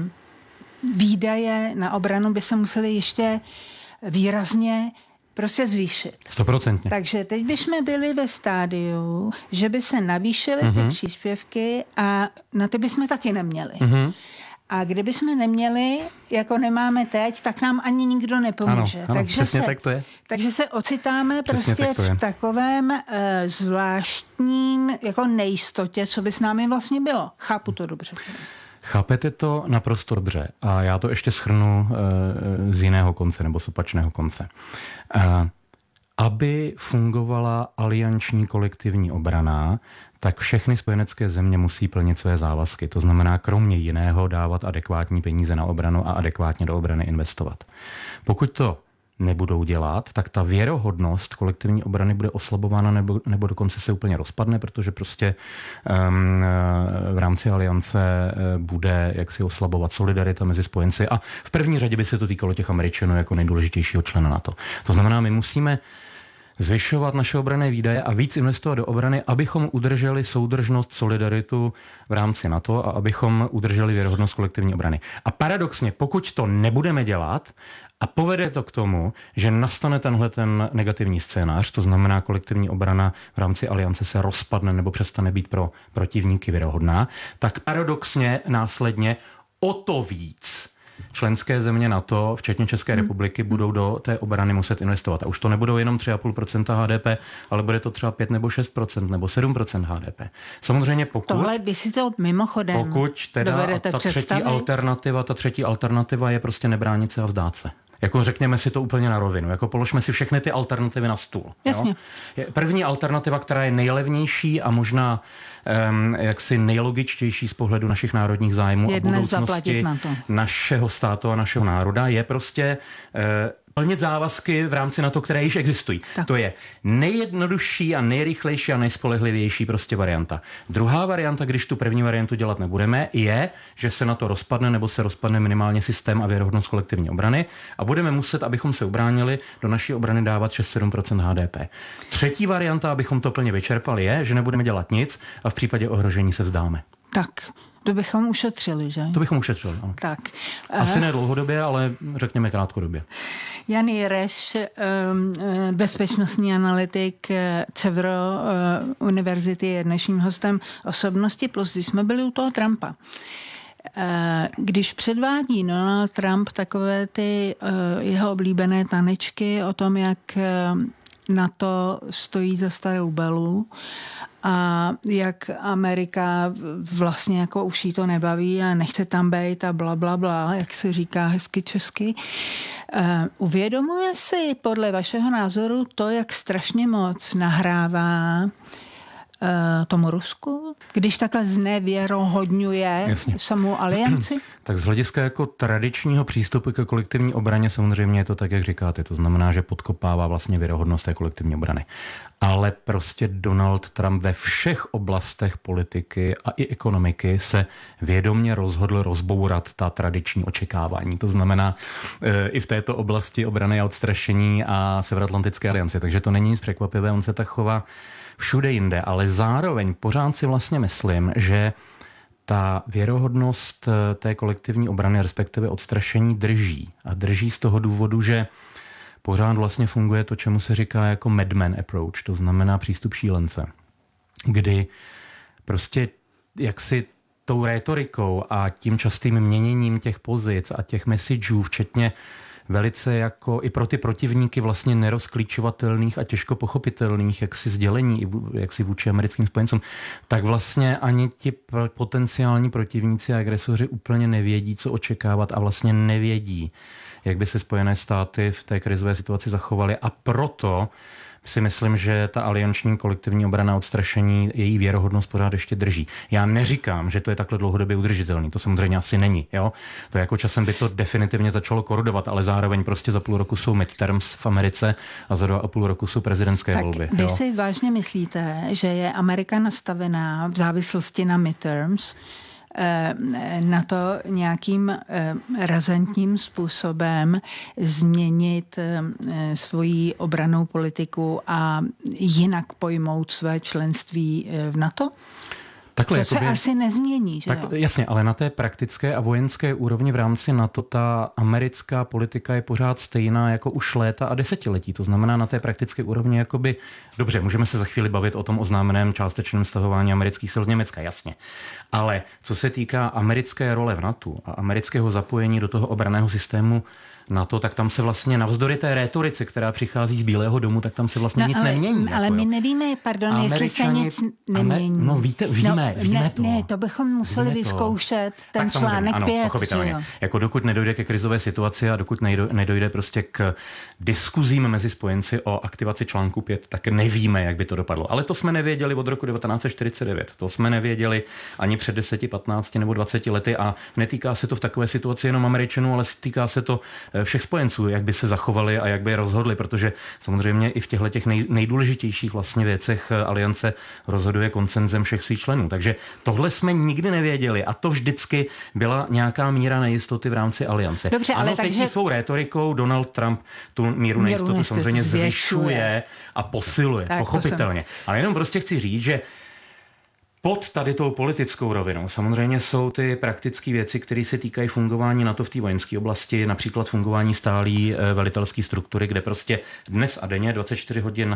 výdaje na obranu by se musely ještě výrazně prostě zvýšit. Stoprocentně. Takže teď bychom byli ve stádiu, že by se navýšily mm-hmm. ty příspěvky a na ty bychom taky neměli. Mm-hmm. A kdybychom neměli, jako nemáme teď, tak nám ani nikdo nepomůže. Ano, ano, takže, se, tak to je. takže se ocitáme přesně prostě tak v takovém uh, zvláštním jako nejistotě, co by s námi vlastně bylo. Chápu to dobře. Chápete to naprosto dobře a já to ještě shrnu uh, z jiného konce nebo z opačného konce. Uh, aby fungovala alianční kolektivní obrana, tak všechny spojenecké země musí plnit své závazky. To znamená kromě jiného dávat adekvátní peníze na obranu a adekvátně do obrany investovat. Pokud to nebudou dělat, tak ta věrohodnost kolektivní obrany bude oslabována nebo, nebo dokonce se úplně rozpadne, protože prostě um, v rámci aliance bude jaksi oslabovat solidarita mezi spojenci a v první řadě by se to týkalo těch Američanů jako nejdůležitějšího člena NATO. To znamená, my musíme zvyšovat naše obranné výdaje a víc investovat do obrany, abychom udrželi soudržnost, solidaritu v rámci NATO a abychom udrželi věrohodnost kolektivní obrany. A paradoxně, pokud to nebudeme dělat a povede to k tomu, že nastane tenhle ten negativní scénář, to znamená kolektivní obrana v rámci aliance se rozpadne nebo přestane být pro protivníky věrohodná, tak paradoxně následně o to víc členské země NATO, včetně České republiky, budou do té obrany muset investovat. A už to nebudou jenom tři celá pět procenta H D P, ale bude to třeba pět nebo šest procent nebo sedm procent H D P. Samozřejmě pokud... Tohle by si to mimochodem Pokud teda ta třetí alternativa, ta třetí alternativa je prostě nebránit se a vzdát se. Jako řekněme si to úplně na rovinu. Jako položme si všechny ty alternativy na stůl. Jasně. Jo? První alternativa, která je nejlevnější a možná um, jaksi nejlogičtější z pohledu našich národních zájmů je a budoucnosti na našeho státu a našeho národa, je prostě uh, plnit závazky v rámci NATO, které již existují. Tak. To je nejjednodušší a nejrychlejší a nejspolehlivější prostě varianta. Druhá varianta, když tu první variantu dělat nebudeme, je, že se na to rozpadne nebo se rozpadne minimálně systém a věrohodnost kolektivní obrany a budeme muset, abychom se ubránili, do naší obrany dávat šest až sedm procent H D P. Třetí varianta, abychom to plně vyčerpali, je, že nebudeme dělat nic a v případě ohrožení se vzdáme. Tak. To bychom ušetřili, že? To bychom ušetřili, ano. Tak. Asi ne dlouhodobě, ale řekněme krátkodobě. Jan Jireš, bezpečnostní analytik Cevro univerzity, je dnešním hostem Osobnosti plus, když jsme byli u toho Trumpa. Když předvádí Donald Trump takové ty jeho oblíbené tanečky o tom, jak NATO stojí za starou Belu a jak Amerika vlastně jako už jí to nebaví a nechce tam být a bla, bla, bla, jak se říká hezky česky. Uh, uvědomuje si podle vašeho názoru to, jak strašně moc nahrává uh, tomu Rusku, když takhle znevěrohodňuje Jasně. samou alianci? Tak z hlediska jako tradičního přístupu ke kolektivní obraně samozřejmě je to tak, jak říkáte. To znamená, že podkopává vlastně věrohodnost té kolektivní obrany. Ale prostě Donald Trump ve všech oblastech politiky a i ekonomiky se vědomě rozhodl rozbourat ta tradiční očekávání. To znamená e, i v této oblasti obrany a odstrašení a Severoatlantické aliance. Takže to není nic překvapivé, on se tak chová všude jinde, ale zároveň pořád si vlastně myslím, že ta věrohodnost té kolektivní obrany, respektive odstrašení, drží. A drží z toho důvodu, že pořád vlastně funguje to, čemu se říká jako madman approach, to znamená přístup šílence, kdy prostě jaksi tou rétorikou a tím častým měněním těch pozic a těch messageů, včetně velice jako i pro ty protivníky vlastně nerozklíčovatelných a těžko pochopitelných jaksi sdělení, jaksi vůči americkým spojencům, tak vlastně ani ti potenciální protivníci a agresoři úplně nevědí, co očekávat a vlastně nevědí, jak by se Spojené státy v té krizové situaci zachovaly, a proto si myslím, že ta alianční kolektivní obrana odstrašení, její věrohodnost pořád ještě drží. Já neříkám, že to je takhle dlouhodobě udržitelný, to samozřejmě asi není. Jo? To jako časem by to definitivně začalo korodovat, ale zároveň prostě za půl roku jsou midterms v Americe a za dva a půl roku jsou prezidentské tak volby. Vy jo? si vážně myslíte, že je Amerika nastavená v závislosti na midterms na to nějakým razantním způsobem změnit svoji obrannou politiku a jinak pojmout své členství v NATO? Takhle, to jakoby, se asi nezmění, že tak, jo? Jasně, ale na té praktické a vojenské úrovni v rámci NATO ta americká politika je pořád stejná jako už léta a desetiletí. To znamená na té praktické úrovni jakoby, dobře, můžeme se za chvíli bavit o tom oznámeném částečném stahování amerických sil z Německa, jasně. Ale co se týká americké role v NATO a amerického zapojení do toho obranného systému NATO, tak tam se vlastně navzdory té rétorice, která přichází z Bílého domu, tak tam se vlastně no, nic ale, nemění. Ale jako, my jo. nevíme, pardon, Američani, jestli se nic nemění. Amer, no víte, víme, no, víme ne, to. Ne, to bychom museli víme vyzkoušet, to. ten tak článek ano, pět. Pochopitelně. Jako dokud nedojde ke krizové situaci a dokud nedojde prostě k diskuzím mezi spojenci o aktivaci článku pět, tak nevíme, jak by to dopadlo. Ale to jsme nevěděli od roku devatenáct set čtyřicet devět. To jsme nevěděli ani před deseti, patnácti nebo dvaceti lety a netýká se to v takové situaci jenom Američanů, ale týká se to všech spojenců, jak by se zachovali a jak by je rozhodli, protože samozřejmě i v těchto těch nej, nejdůležitějších vlastně věcech aliance rozhoduje konsenzem všech svých členů. Takže tohle jsme nikdy nevěděli a to vždycky byla nějaká míra nejistoty v rámci aliance. Dobře, ano, ale teď takže... svou rétorikou Donald Trump tu míru, míru nejistoty nejistoty samozřejmě zvyšuje a posiluje, tak, pochopitelně. Jsem... Ale jenom prostě chci říct, že pod tady tou politickou rovinou samozřejmě jsou ty praktické věci, které se týkají fungování NATO v té vojenské oblasti, například fungování stálý velitelské struktury, kde prostě dnes a denně dvacet čtyři hodin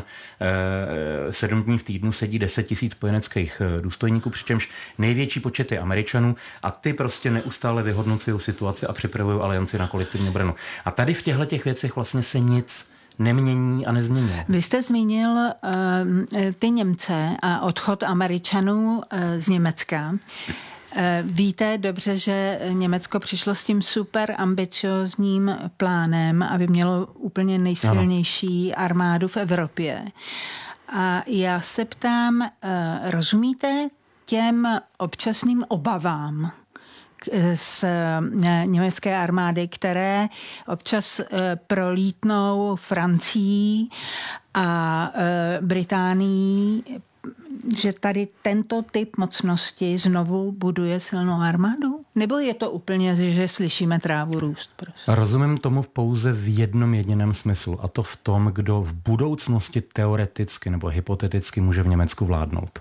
sedm dní v týdnu sedí deset tisíc spojeneckých důstojníků, přičemž největší počet je Američanů a ty prostě neustále vyhodnocují situaci a připravují alianci na kolektivní obranu. A tady v těchto těch věcech vlastně se nic nemění a nezmění. Vy jste zmínil uh, ty Němce a odchod Američanů uh, z Německa. Uh, víte dobře, že Německo přišlo s tím super ambiciozním plánem, aby mělo úplně nejsilnější ano. armádu v Evropě. A já se ptám, uh, rozumíte těm občasným obavám z německé armády, které občas prolítnou Francií a Británií, že tady tento typ mocnosti znovu buduje silnou armádu? Nebo je to úplně, že slyšíme trávu růst? Prostě? Rozumím tomu pouze v jednom jediném smyslu, a to v tom, kdo v budoucnosti teoreticky nebo hypoteticky může v Německu vládnout.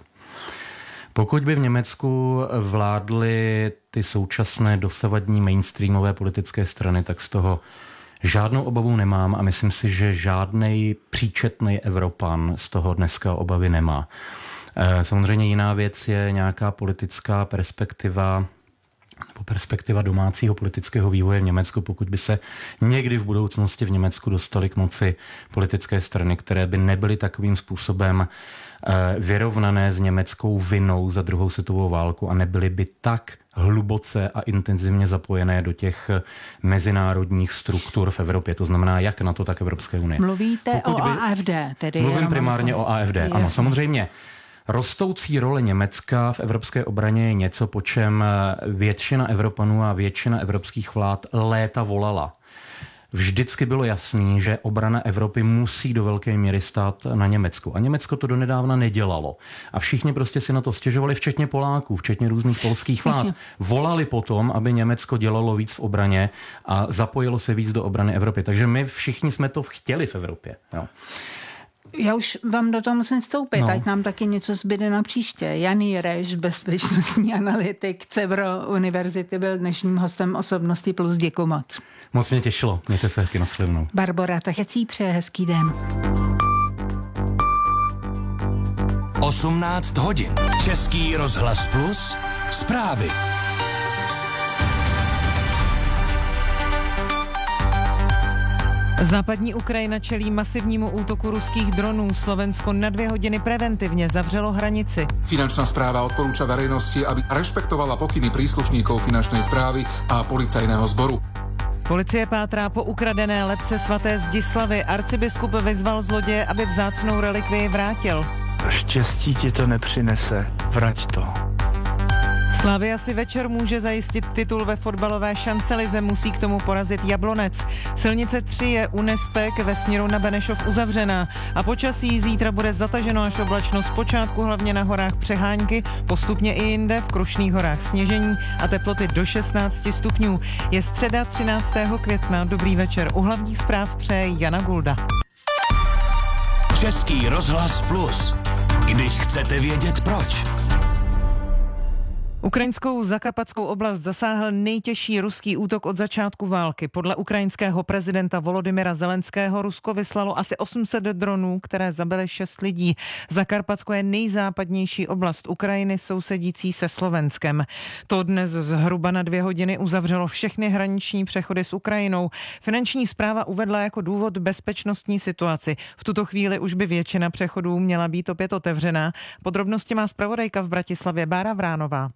Pokud by v Německu vládly ty současné dosavadní mainstreamové politické strany, tak z toho žádnou obavu nemám a myslím si, že žádnej příčetný Evropan z toho dneska obavy nemá. Samozřejmě jiná věc je nějaká politická perspektiva nebo perspektiva domácího politického vývoje v Německu, pokud by se někdy v budoucnosti v Německu dostaly k moci politické strany, které by nebyly takovým způsobem vyrovnané s německou vinou za druhou světovou válku a nebyly by tak hluboce a intenzivně zapojené do těch mezinárodních struktur v Evropě. To znamená jak NATO, tak Evropské unie. Mluvíte Pokud o by... A F D? Tedy Mluvím primárně o A F D. Jasně. Ano, samozřejmě. Rostoucí role Německa v evropské obraně je něco, po čem většina Evropanů a většina evropských vlád léta volala. Vždycky bylo jasný, že obrana Evropy musí do velké míry stát na Německu. A Německo to donedávna nedělalo. A všichni prostě si na to stěžovali, včetně Poláků, včetně různých polských vlád. Volali potom, aby Německo dělalo víc v obraně a zapojilo se víc do obrany Evropy. Takže my všichni jsme to chtěli v Evropě. Jo. Já už vám do toho musím vstoupit, no. Ať nám taky něco zbyde na příště. Jan Jireš, bezpečnostní analytik Cebro univerzity, byl dnešním hostem Osobnosti plus. Děkuji moc. Moc mě těšilo. Mějte se hezky, nashledanou. Barbora Tachecí přeje hezký den. osmnáct hodin. Český rozhlas plus. Zprávy. Západní Ukrajina čelí masivnímu útoku ruských dronů. Slovensko na dvě hodiny preventivně zavřelo hranici. Finančná správa odporúča verejnosti, aby rešpektovala pokyny príslušníkov finančnej správy a policajného sboru. Policie pátrá po ukradené lebce svaté Zdislavy. Arcibiskup vyzval zloděje, aby vzácnou relikvii vrátil. Štěstí ti to nepřinese, vrať to. Slavia si večer může zajistit titul ve fotbalové šanselize, musí k tomu porazit Jablonec. Silnice tři je u Nespek ve směru na Benešov uzavřená a počasí zítra bude zataženo až oblačno, zpočátku hlavně na horách přehánky, postupně i jinde v Krušných horách sněžení a teploty do šestnáct stupňů. Je středa třináctého května, dobrý večer. U hlavních zpráv přeje Jana Gulda. Český rozhlas Plus. Když chcete vědět proč. Ukrajinskou Zakarpatskou oblast zasáhl nejtěžší ruský útok od začátku války. Podle ukrajinského prezidenta Volodymyra Zelenského Rusko vyslalo asi osm set dronů, které zabily šest lidí. Zakarpatsko je nejzápadnější oblast Ukrajiny sousedící se Slovenskem. To dnes zhruba na dvě hodiny uzavřelo všechny hraniční přechody s Ukrajinou. Finanční správa uvedla jako důvod bezpečnostní situaci. V tuto chvíli už by většina přechodů měla být opět otevřená. Podrobnosti má zpravodajka v Bratislavě Bára Vránová.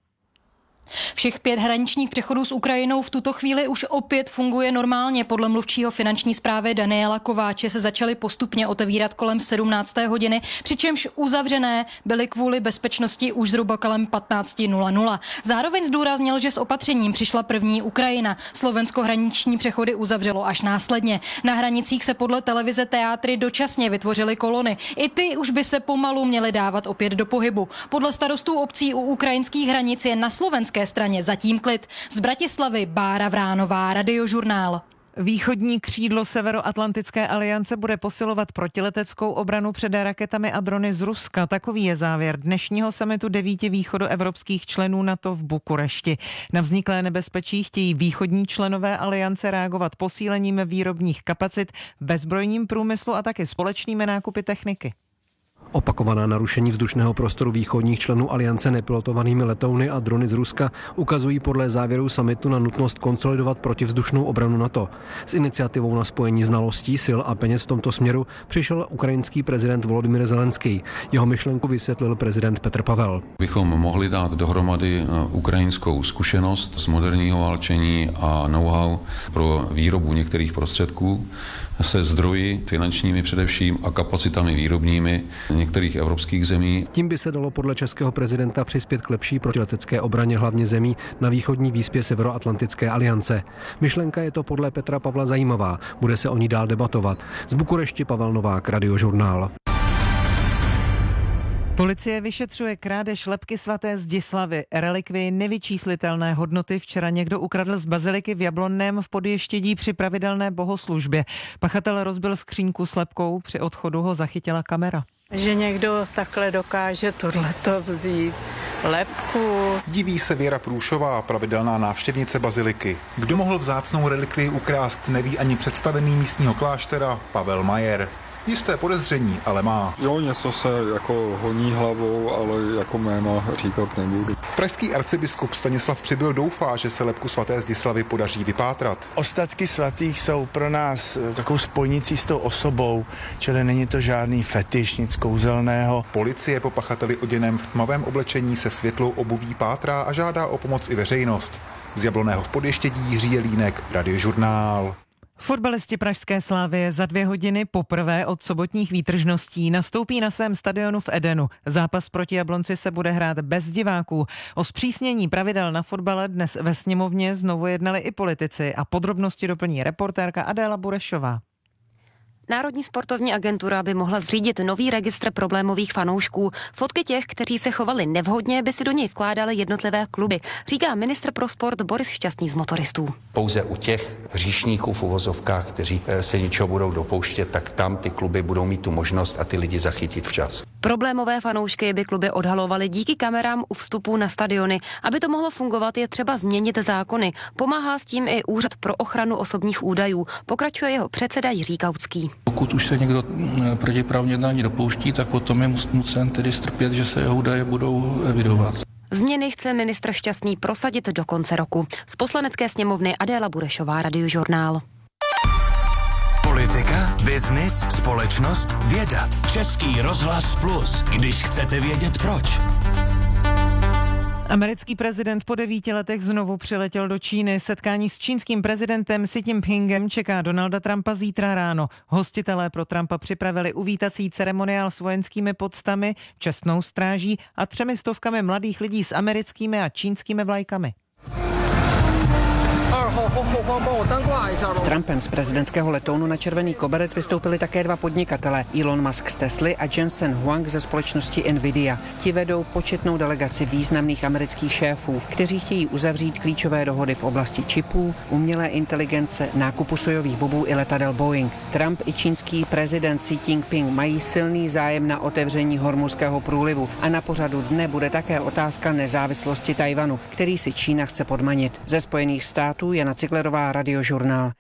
Všech pět hraničních přechodů s Ukrajinou v tuto chvíli už opět funguje normálně. Podle mluvčího finanční správy Daniela Kováče se začaly postupně otevírat kolem sedmnácté hodiny, přičemž uzavřené byly kvůli bezpečnosti už zhruba kolem patnáct nula nula. Zároveň zdůraznil, že s opatřením přišla první Ukrajina. Slovensko hraniční přechody uzavřelo až následně. Na hranicích se podle televize Teátry dočasně vytvořily kolony. I ty už by se pomalu měly dávat opět do pohybu. Podle starostů obcí u ukrajinských hranic je na slovenské straně zatím klid. Z Bratislavy Bára Vránová, Radiožurnál. Východní křídlo Severoatlantické aliance bude posilovat protileteckou obranu před raketami a drony z Ruska. Takový je závěr dnešního summitu devíti východoevropských členů NATO v Bukurešti. Na vzniklé nebezpečí chtějí východní členové aliance reagovat posílením výrobních kapacit, bezbrojním průmyslu a taky společnými nákupy techniky. Opakovaná narušení vzdušného prostoru východních členů aliance nepilotovanými letouny a drony z Ruska ukazují podle závěrů summitu na nutnost konsolidovat protivzdušnou obranu NATO. S iniciativou na spojení znalostí, sil a peněz v tomto směru přišel ukrajinský prezident Volodymyr Zelenský. Jeho myšlenku vysvětlil prezident Petr Pavel. Bychom mohli dát dohromady ukrajinskou zkušenost z moderního válčení a know-how pro výrobu některých prostředků se zdroji finančními především a kapacitami výrobními některých evropských zemí. Tím by se dalo podle českého prezidenta přispět k lepší protiletecké obraně hlavně zemí na východní výspě Severoatlantické aliance. Myšlenka je to podle Petra Pavla zajímavá, bude se o ní dál debatovat. Z Bukurešti Pavel Novák, Radiožurnál. Policie vyšetřuje krádež lebky svaté Zdislavy. Relikvii nevyčíslitelné hodnoty včera někdo ukradl z baziliky v Jablonném v Podještědí při pravidelné bohoslužbě. Pachatel rozbil skříňku s lebkou, při odchodu ho zachytila kamera. Že někdo takhle dokáže tohleto vzít. Lebku. Diví se Věra Průšová, pravidelná návštěvnice baziliky. Kdo mohl vzácnou relikvii ukrást, neví ani představený místního kláštera Pavel Majer. Jisté podezření, ale má. Jo, něco se jako honí hlavou, ale jako jméno říkat nebudu. Pražský arcibiskup Stanislav Přibyl doufá, že se lebku svaté Zdislavy podaří vypátrat. Ostatky svatých jsou pro nás takovou spojnicí s tou osobou, čili není to žádný fetiš, nic kouzelného. Policie po pachateli oděném v tmavém oblečení se světlou obuví pátrá a žádá o pomoc i veřejnost. Z Jablonného v Podještědí Jiří Jelínek, Radiožurnál. Fotbalisti pražské Slavie za dvě hodiny poprvé od sobotních výtržností nastoupí na svém stadionu v Edenu. Zápas proti Jablonci se bude hrát bez diváků. O zpřísnění pravidel na fotbale dnes ve sněmovně znovu jednali i politici a podrobnosti doplní reportérka Adéla Burešová. Národní sportovní agentura by mohla zřídit nový registr problémových fanoušků. Fotky těch, kteří se chovali nevhodně, by si do něj vkládaly jednotlivé kluby, říká ministr pro sport Boris Šťastný z Motoristů. Pouze u těch hříšníků v uvozovkách, kteří se něčeho budou dopouštět, tak tam ty kluby budou mít tu možnost a ty lidi zachytit včas. Problémové fanoušky by kluby odhalovaly díky kamerám u vstupu na stadiony. Aby to mohlo fungovat, je třeba změnit zákony. Pomáhá s tím i Úřad pro ochranu osobních údajů. Pokračuje jeho předseda Jiří Kautský. Pokud už se někdo protiprávně jednání dopouští, tak potom je nucen tedy strpět, že se jeho údaje budou evidovat. Změny chce ministr Šťastný prosadit do konce roku. Z Poslanecké sněmovny Adéla Burešová, Radiožurnál. Politika Biznis, společnost, věda. Český rozhlas Plus, když chcete vědět proč. Americký prezident po devíti letech znovu přiletěl do Číny. Setkání s čínským prezidentem Xi Jinpingem čeká Donalda Trumpa zítra ráno. Hostitelé pro Trumpa připravili uvítací ceremoniál s vojenskými poctami, čestnou stráží a třemi stovkami mladých lidí s americkými a čínskými vlajkami. S Trumpem z prezidentského letounu na červený koberec vystoupili také dva podnikatelé, Elon Musk z Tesly a Jensen Huang ze společnosti Nvidia. Ti vedou početnou delegaci významných amerických šéfů, kteří chtějí uzavřít klíčové dohody v oblasti čipů, umělé inteligence, nákupu sojových bobů i letadel Boeing. Trump i čínský prezident Xi Jinping mají silný zájem na otevření Hormuzského průlivu a na pořadu dne bude také otázka nezávislosti Tajvanu, který si Čína chce podmanit. Ze Spojených států Jana Ciglerová, Radiožurnál.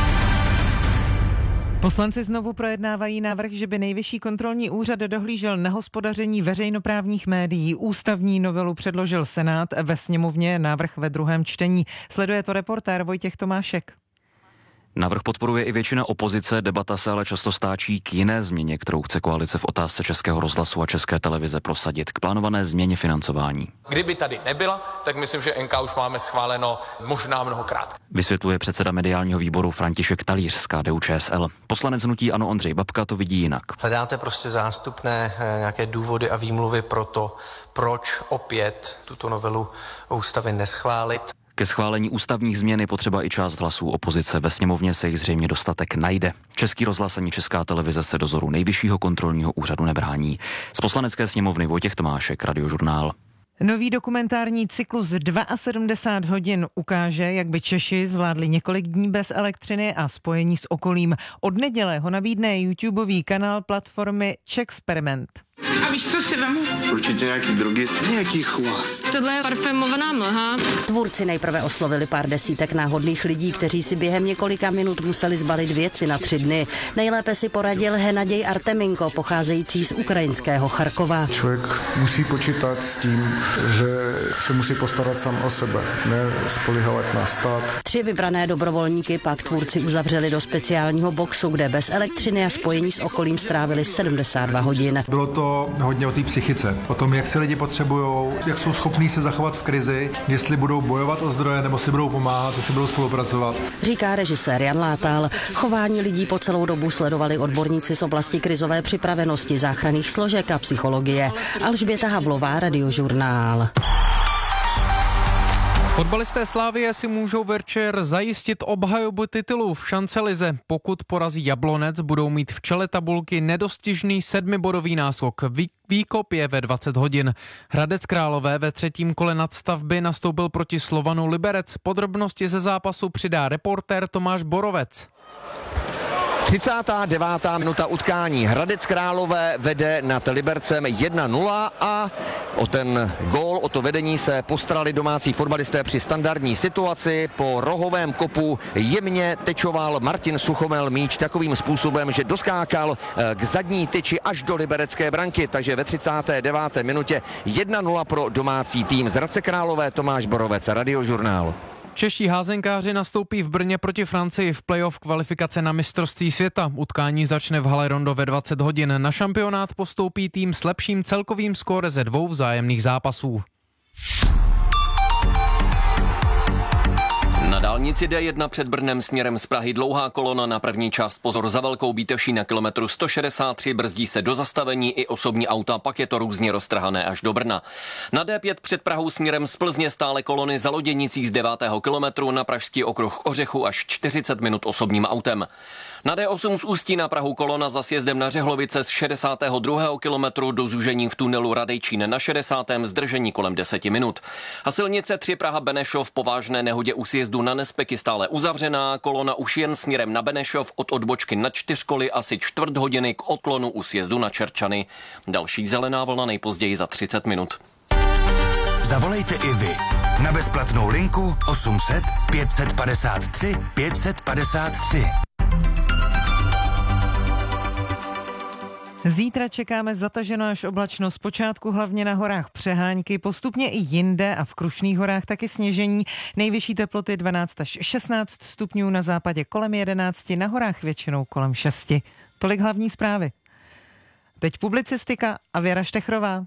Poslanci znovu projednávají návrh, že by Nejvyšší kontrolní úřad dohlížel na hospodaření veřejnoprávních médií. Ústavní novelu předložil Senát, ve sněmovně návrh ve druhém čtení. Sleduje to reportér Vojtěch Tomášek. Návrh podporuje i většina opozice, debata se ale často stáčí k jiné změně, kterou chce koalice v otázce Českého rozhlasu a České televize prosadit, k plánované změně financování. Kdyby tady nebyla, tak myslím, že N K už máme schváleno možná mnohokrát. Vysvětluje předseda mediálního výboru František Talíř z K D U Č S L. Poslanec hnutí ANO Ondřej Babka to vidí jinak. Hledáte prostě zástupné nějaké důvody a výmluvy pro to, proč opět tuto novelu ústavy neschválit. Ke schválení ústavních změn je potřeba i část hlasů opozice. Ve sněmovně se jich zřejmě dostatek najde. Český rozhlas ani Česká televize se dozoru Nejvyššího kontrolního úřadu nebrání. Z Poslanecké sněmovny Vojtěch Tomášek, Radiožurnál. Nový dokumentární cyklus sedmdesát dva hodin ukáže, jak by Češi zvládli několik dní bez elektřiny a spojení s okolím. Od neděle ho nabídne YouTubeový kanál platformy Czexperiment. A víš, co si vemu? Určitě nějaký drogy. Nějaký chlast. Tohle je parfémovaná mlha. Tvůrci nejprve oslovili pár desítek náhodných lidí, kteří si během několika minut museli zbalit věci na tři dny. Nejlépe si poradil Hennaděj Arteminko, pocházející z ukrajinského Charkova. Člověk musí počítat s tím, že se musí postarat sám o sebe, ne spoléhat na stát. Tři vybrané dobrovolníky pak tvůrci uzavřeli do speciálního boxu, kde bez elektřiny a spojení s okolím strávili sedmdesát dva hodin. Bylo to hodně o té psychice, o tom, jak se lidi potřebujou, jak jsou schopní se zachovat v krizi, jestli budou bojovat o zdroje, nebo si budou pomáhat, jestli budou spolupracovat. Říká režisér Jan Látal. Chování lidí po celou dobu sledovali odborníci z oblasti krizové připravenosti, záchranných složek a psychologie. Alžběta Havlová, Radiožurnál. Fotbalisté Slavie si můžou večer zajistit obhajobu titulu v šancelize. Pokud porazí Jablonec, budou mít v čele tabulky nedostižný sedmibodový náskok. Výkop je ve dvacet hodin. Hradec Králové ve třetím kole nadstavby nastoupil proti Slovanu Liberec. Podrobnosti ze zápasu přidá reportér Tomáš Borovec. třicátá devátá minuta utkání. Hradec Králové vede nad Libercem jedna nula a o ten gól, o to vedení se postarali domácí fotbalisté při standardní situaci. Po rohovém kopu jemně tečoval Martin Suchomel míč takovým způsobem, že doskákal k zadní tyči až do liberecké branky. Takže ve třicáté deváté minutě jedna nula pro domácí tým z Hradce Králové. Tomáš Borovec, Radiožurnál. Čeští házenkáři nastoupí v Brně proti Francii v playoff kvalifikace na mistrovství světa. Utkání začne v hale Rondo ve dvacet hodin. Na šampionát postoupí tým s lepším celkovým skóre ze dvou vzájemných zápasů. Na dálnici D jedna před Brnem směrem z Prahy dlouhá kolona na první část. Pozor za Velkou Bíteší na kilometru sto šedesát tři, brzdí se do zastavení i osobní auta, pak je to různě roztrhané až do Brna. Na D pět před Prahou směrem z Plzně stále kolony za Loděnicí z devátého kilometru, na pražský okruh k Ořechu až čtyřicet minut osobním autem. Na D osm z Ústí na Prahu kolona za sjezdem na Řehlovice z šedesátého druhého kilometru do zúžení v tunelu Radejčín na šedesátém zdržení kolem deseti minut. A silnice tři Praha Benešov po vážné nehodě u sjezdu na Nespeky stále uzavřená, kolona už jen směrem na Benešov od odbočky na Čtyřkoly asi čtvrt hodiny k odklonu u sjezdu na Čerčany. Další zelená vlna nejpozději za třicet minut. Zavolejte i vy na bezplatnou linku osm set pět set padesát tři pět set padesát tři. Zítra čekáme zataženo až oblačno, zpočátku hlavně na horách přehánky, postupně i jinde a v Krušných horách taky sněžení. Nejvyšší teploty dvanáct až šestnáct stupňů, na západě kolem jedenáct, na horách většinou kolem šest. Tolik hlavní zprávy. Teď publicistika a Věra Štechrová.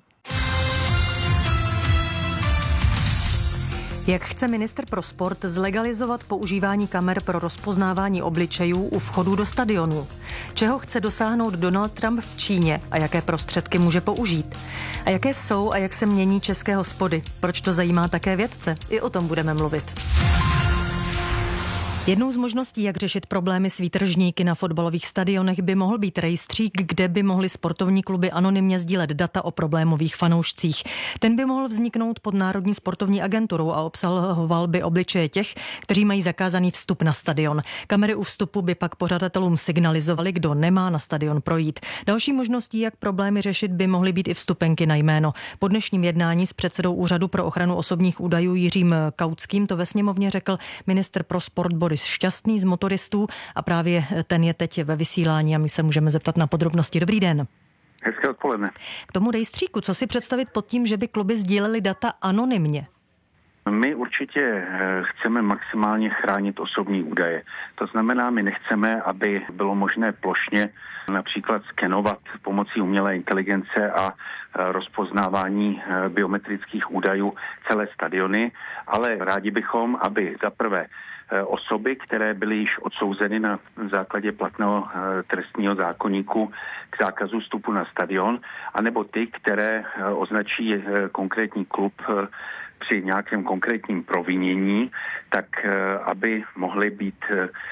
Jak chce ministr pro sport zlegalizovat používání kamer pro rozpoznávání obličejů u vchodu do stadionů? Čeho chce dosáhnout Donald Trump v Číně a jaké prostředky může použít? A jaké jsou a jak se mění české hospody? Proč to zajímá také vědce? I o tom budeme mluvit. Jednou z možností, jak řešit problémy s výtržníky na fotbalových stadionech, by mohl být rejstřík, kde by mohly sportovní kluby anonymně sdílet data o problémových fanoušcích. Ten by mohl vzniknout pod Národní sportovní agenturou a obsahoval by obličeje těch, kteří mají zakázaný vstup na stadion. Kamery u vstupu by pak pořadatelům signalizovaly, kdo nemá na stadion projít. Další možností, jak problémy řešit, by mohly být i vstupenky na jméno. Po dnešním jednání s předsedou Úřadu pro ochranu osobních údajů Jiřím Kautským to ve sněmovně řekl ministr pro sport Boris Šťastný z motoristů a právě ten je teď ve vysílání a my se můžeme zeptat na podrobnosti. Dobrý den. Hezké odpoledne. K tomu rejstříku, co si představit pod tím, že by kluby sdílely data anonymně? My určitě chceme maximálně chránit osobní údaje. To znamená, my nechceme, aby bylo možné plošně například skenovat pomocí umělé inteligence a rozpoznávání biometrických údajů celé stadiony, ale rádi bychom, aby za prvé osoby, které byly již odsouzeny na základě platného trestního zákoníku k zákazu vstupu na stadion, anebo ty, které označí konkrétní klub při nějakém konkrétním provinění, tak aby mohly být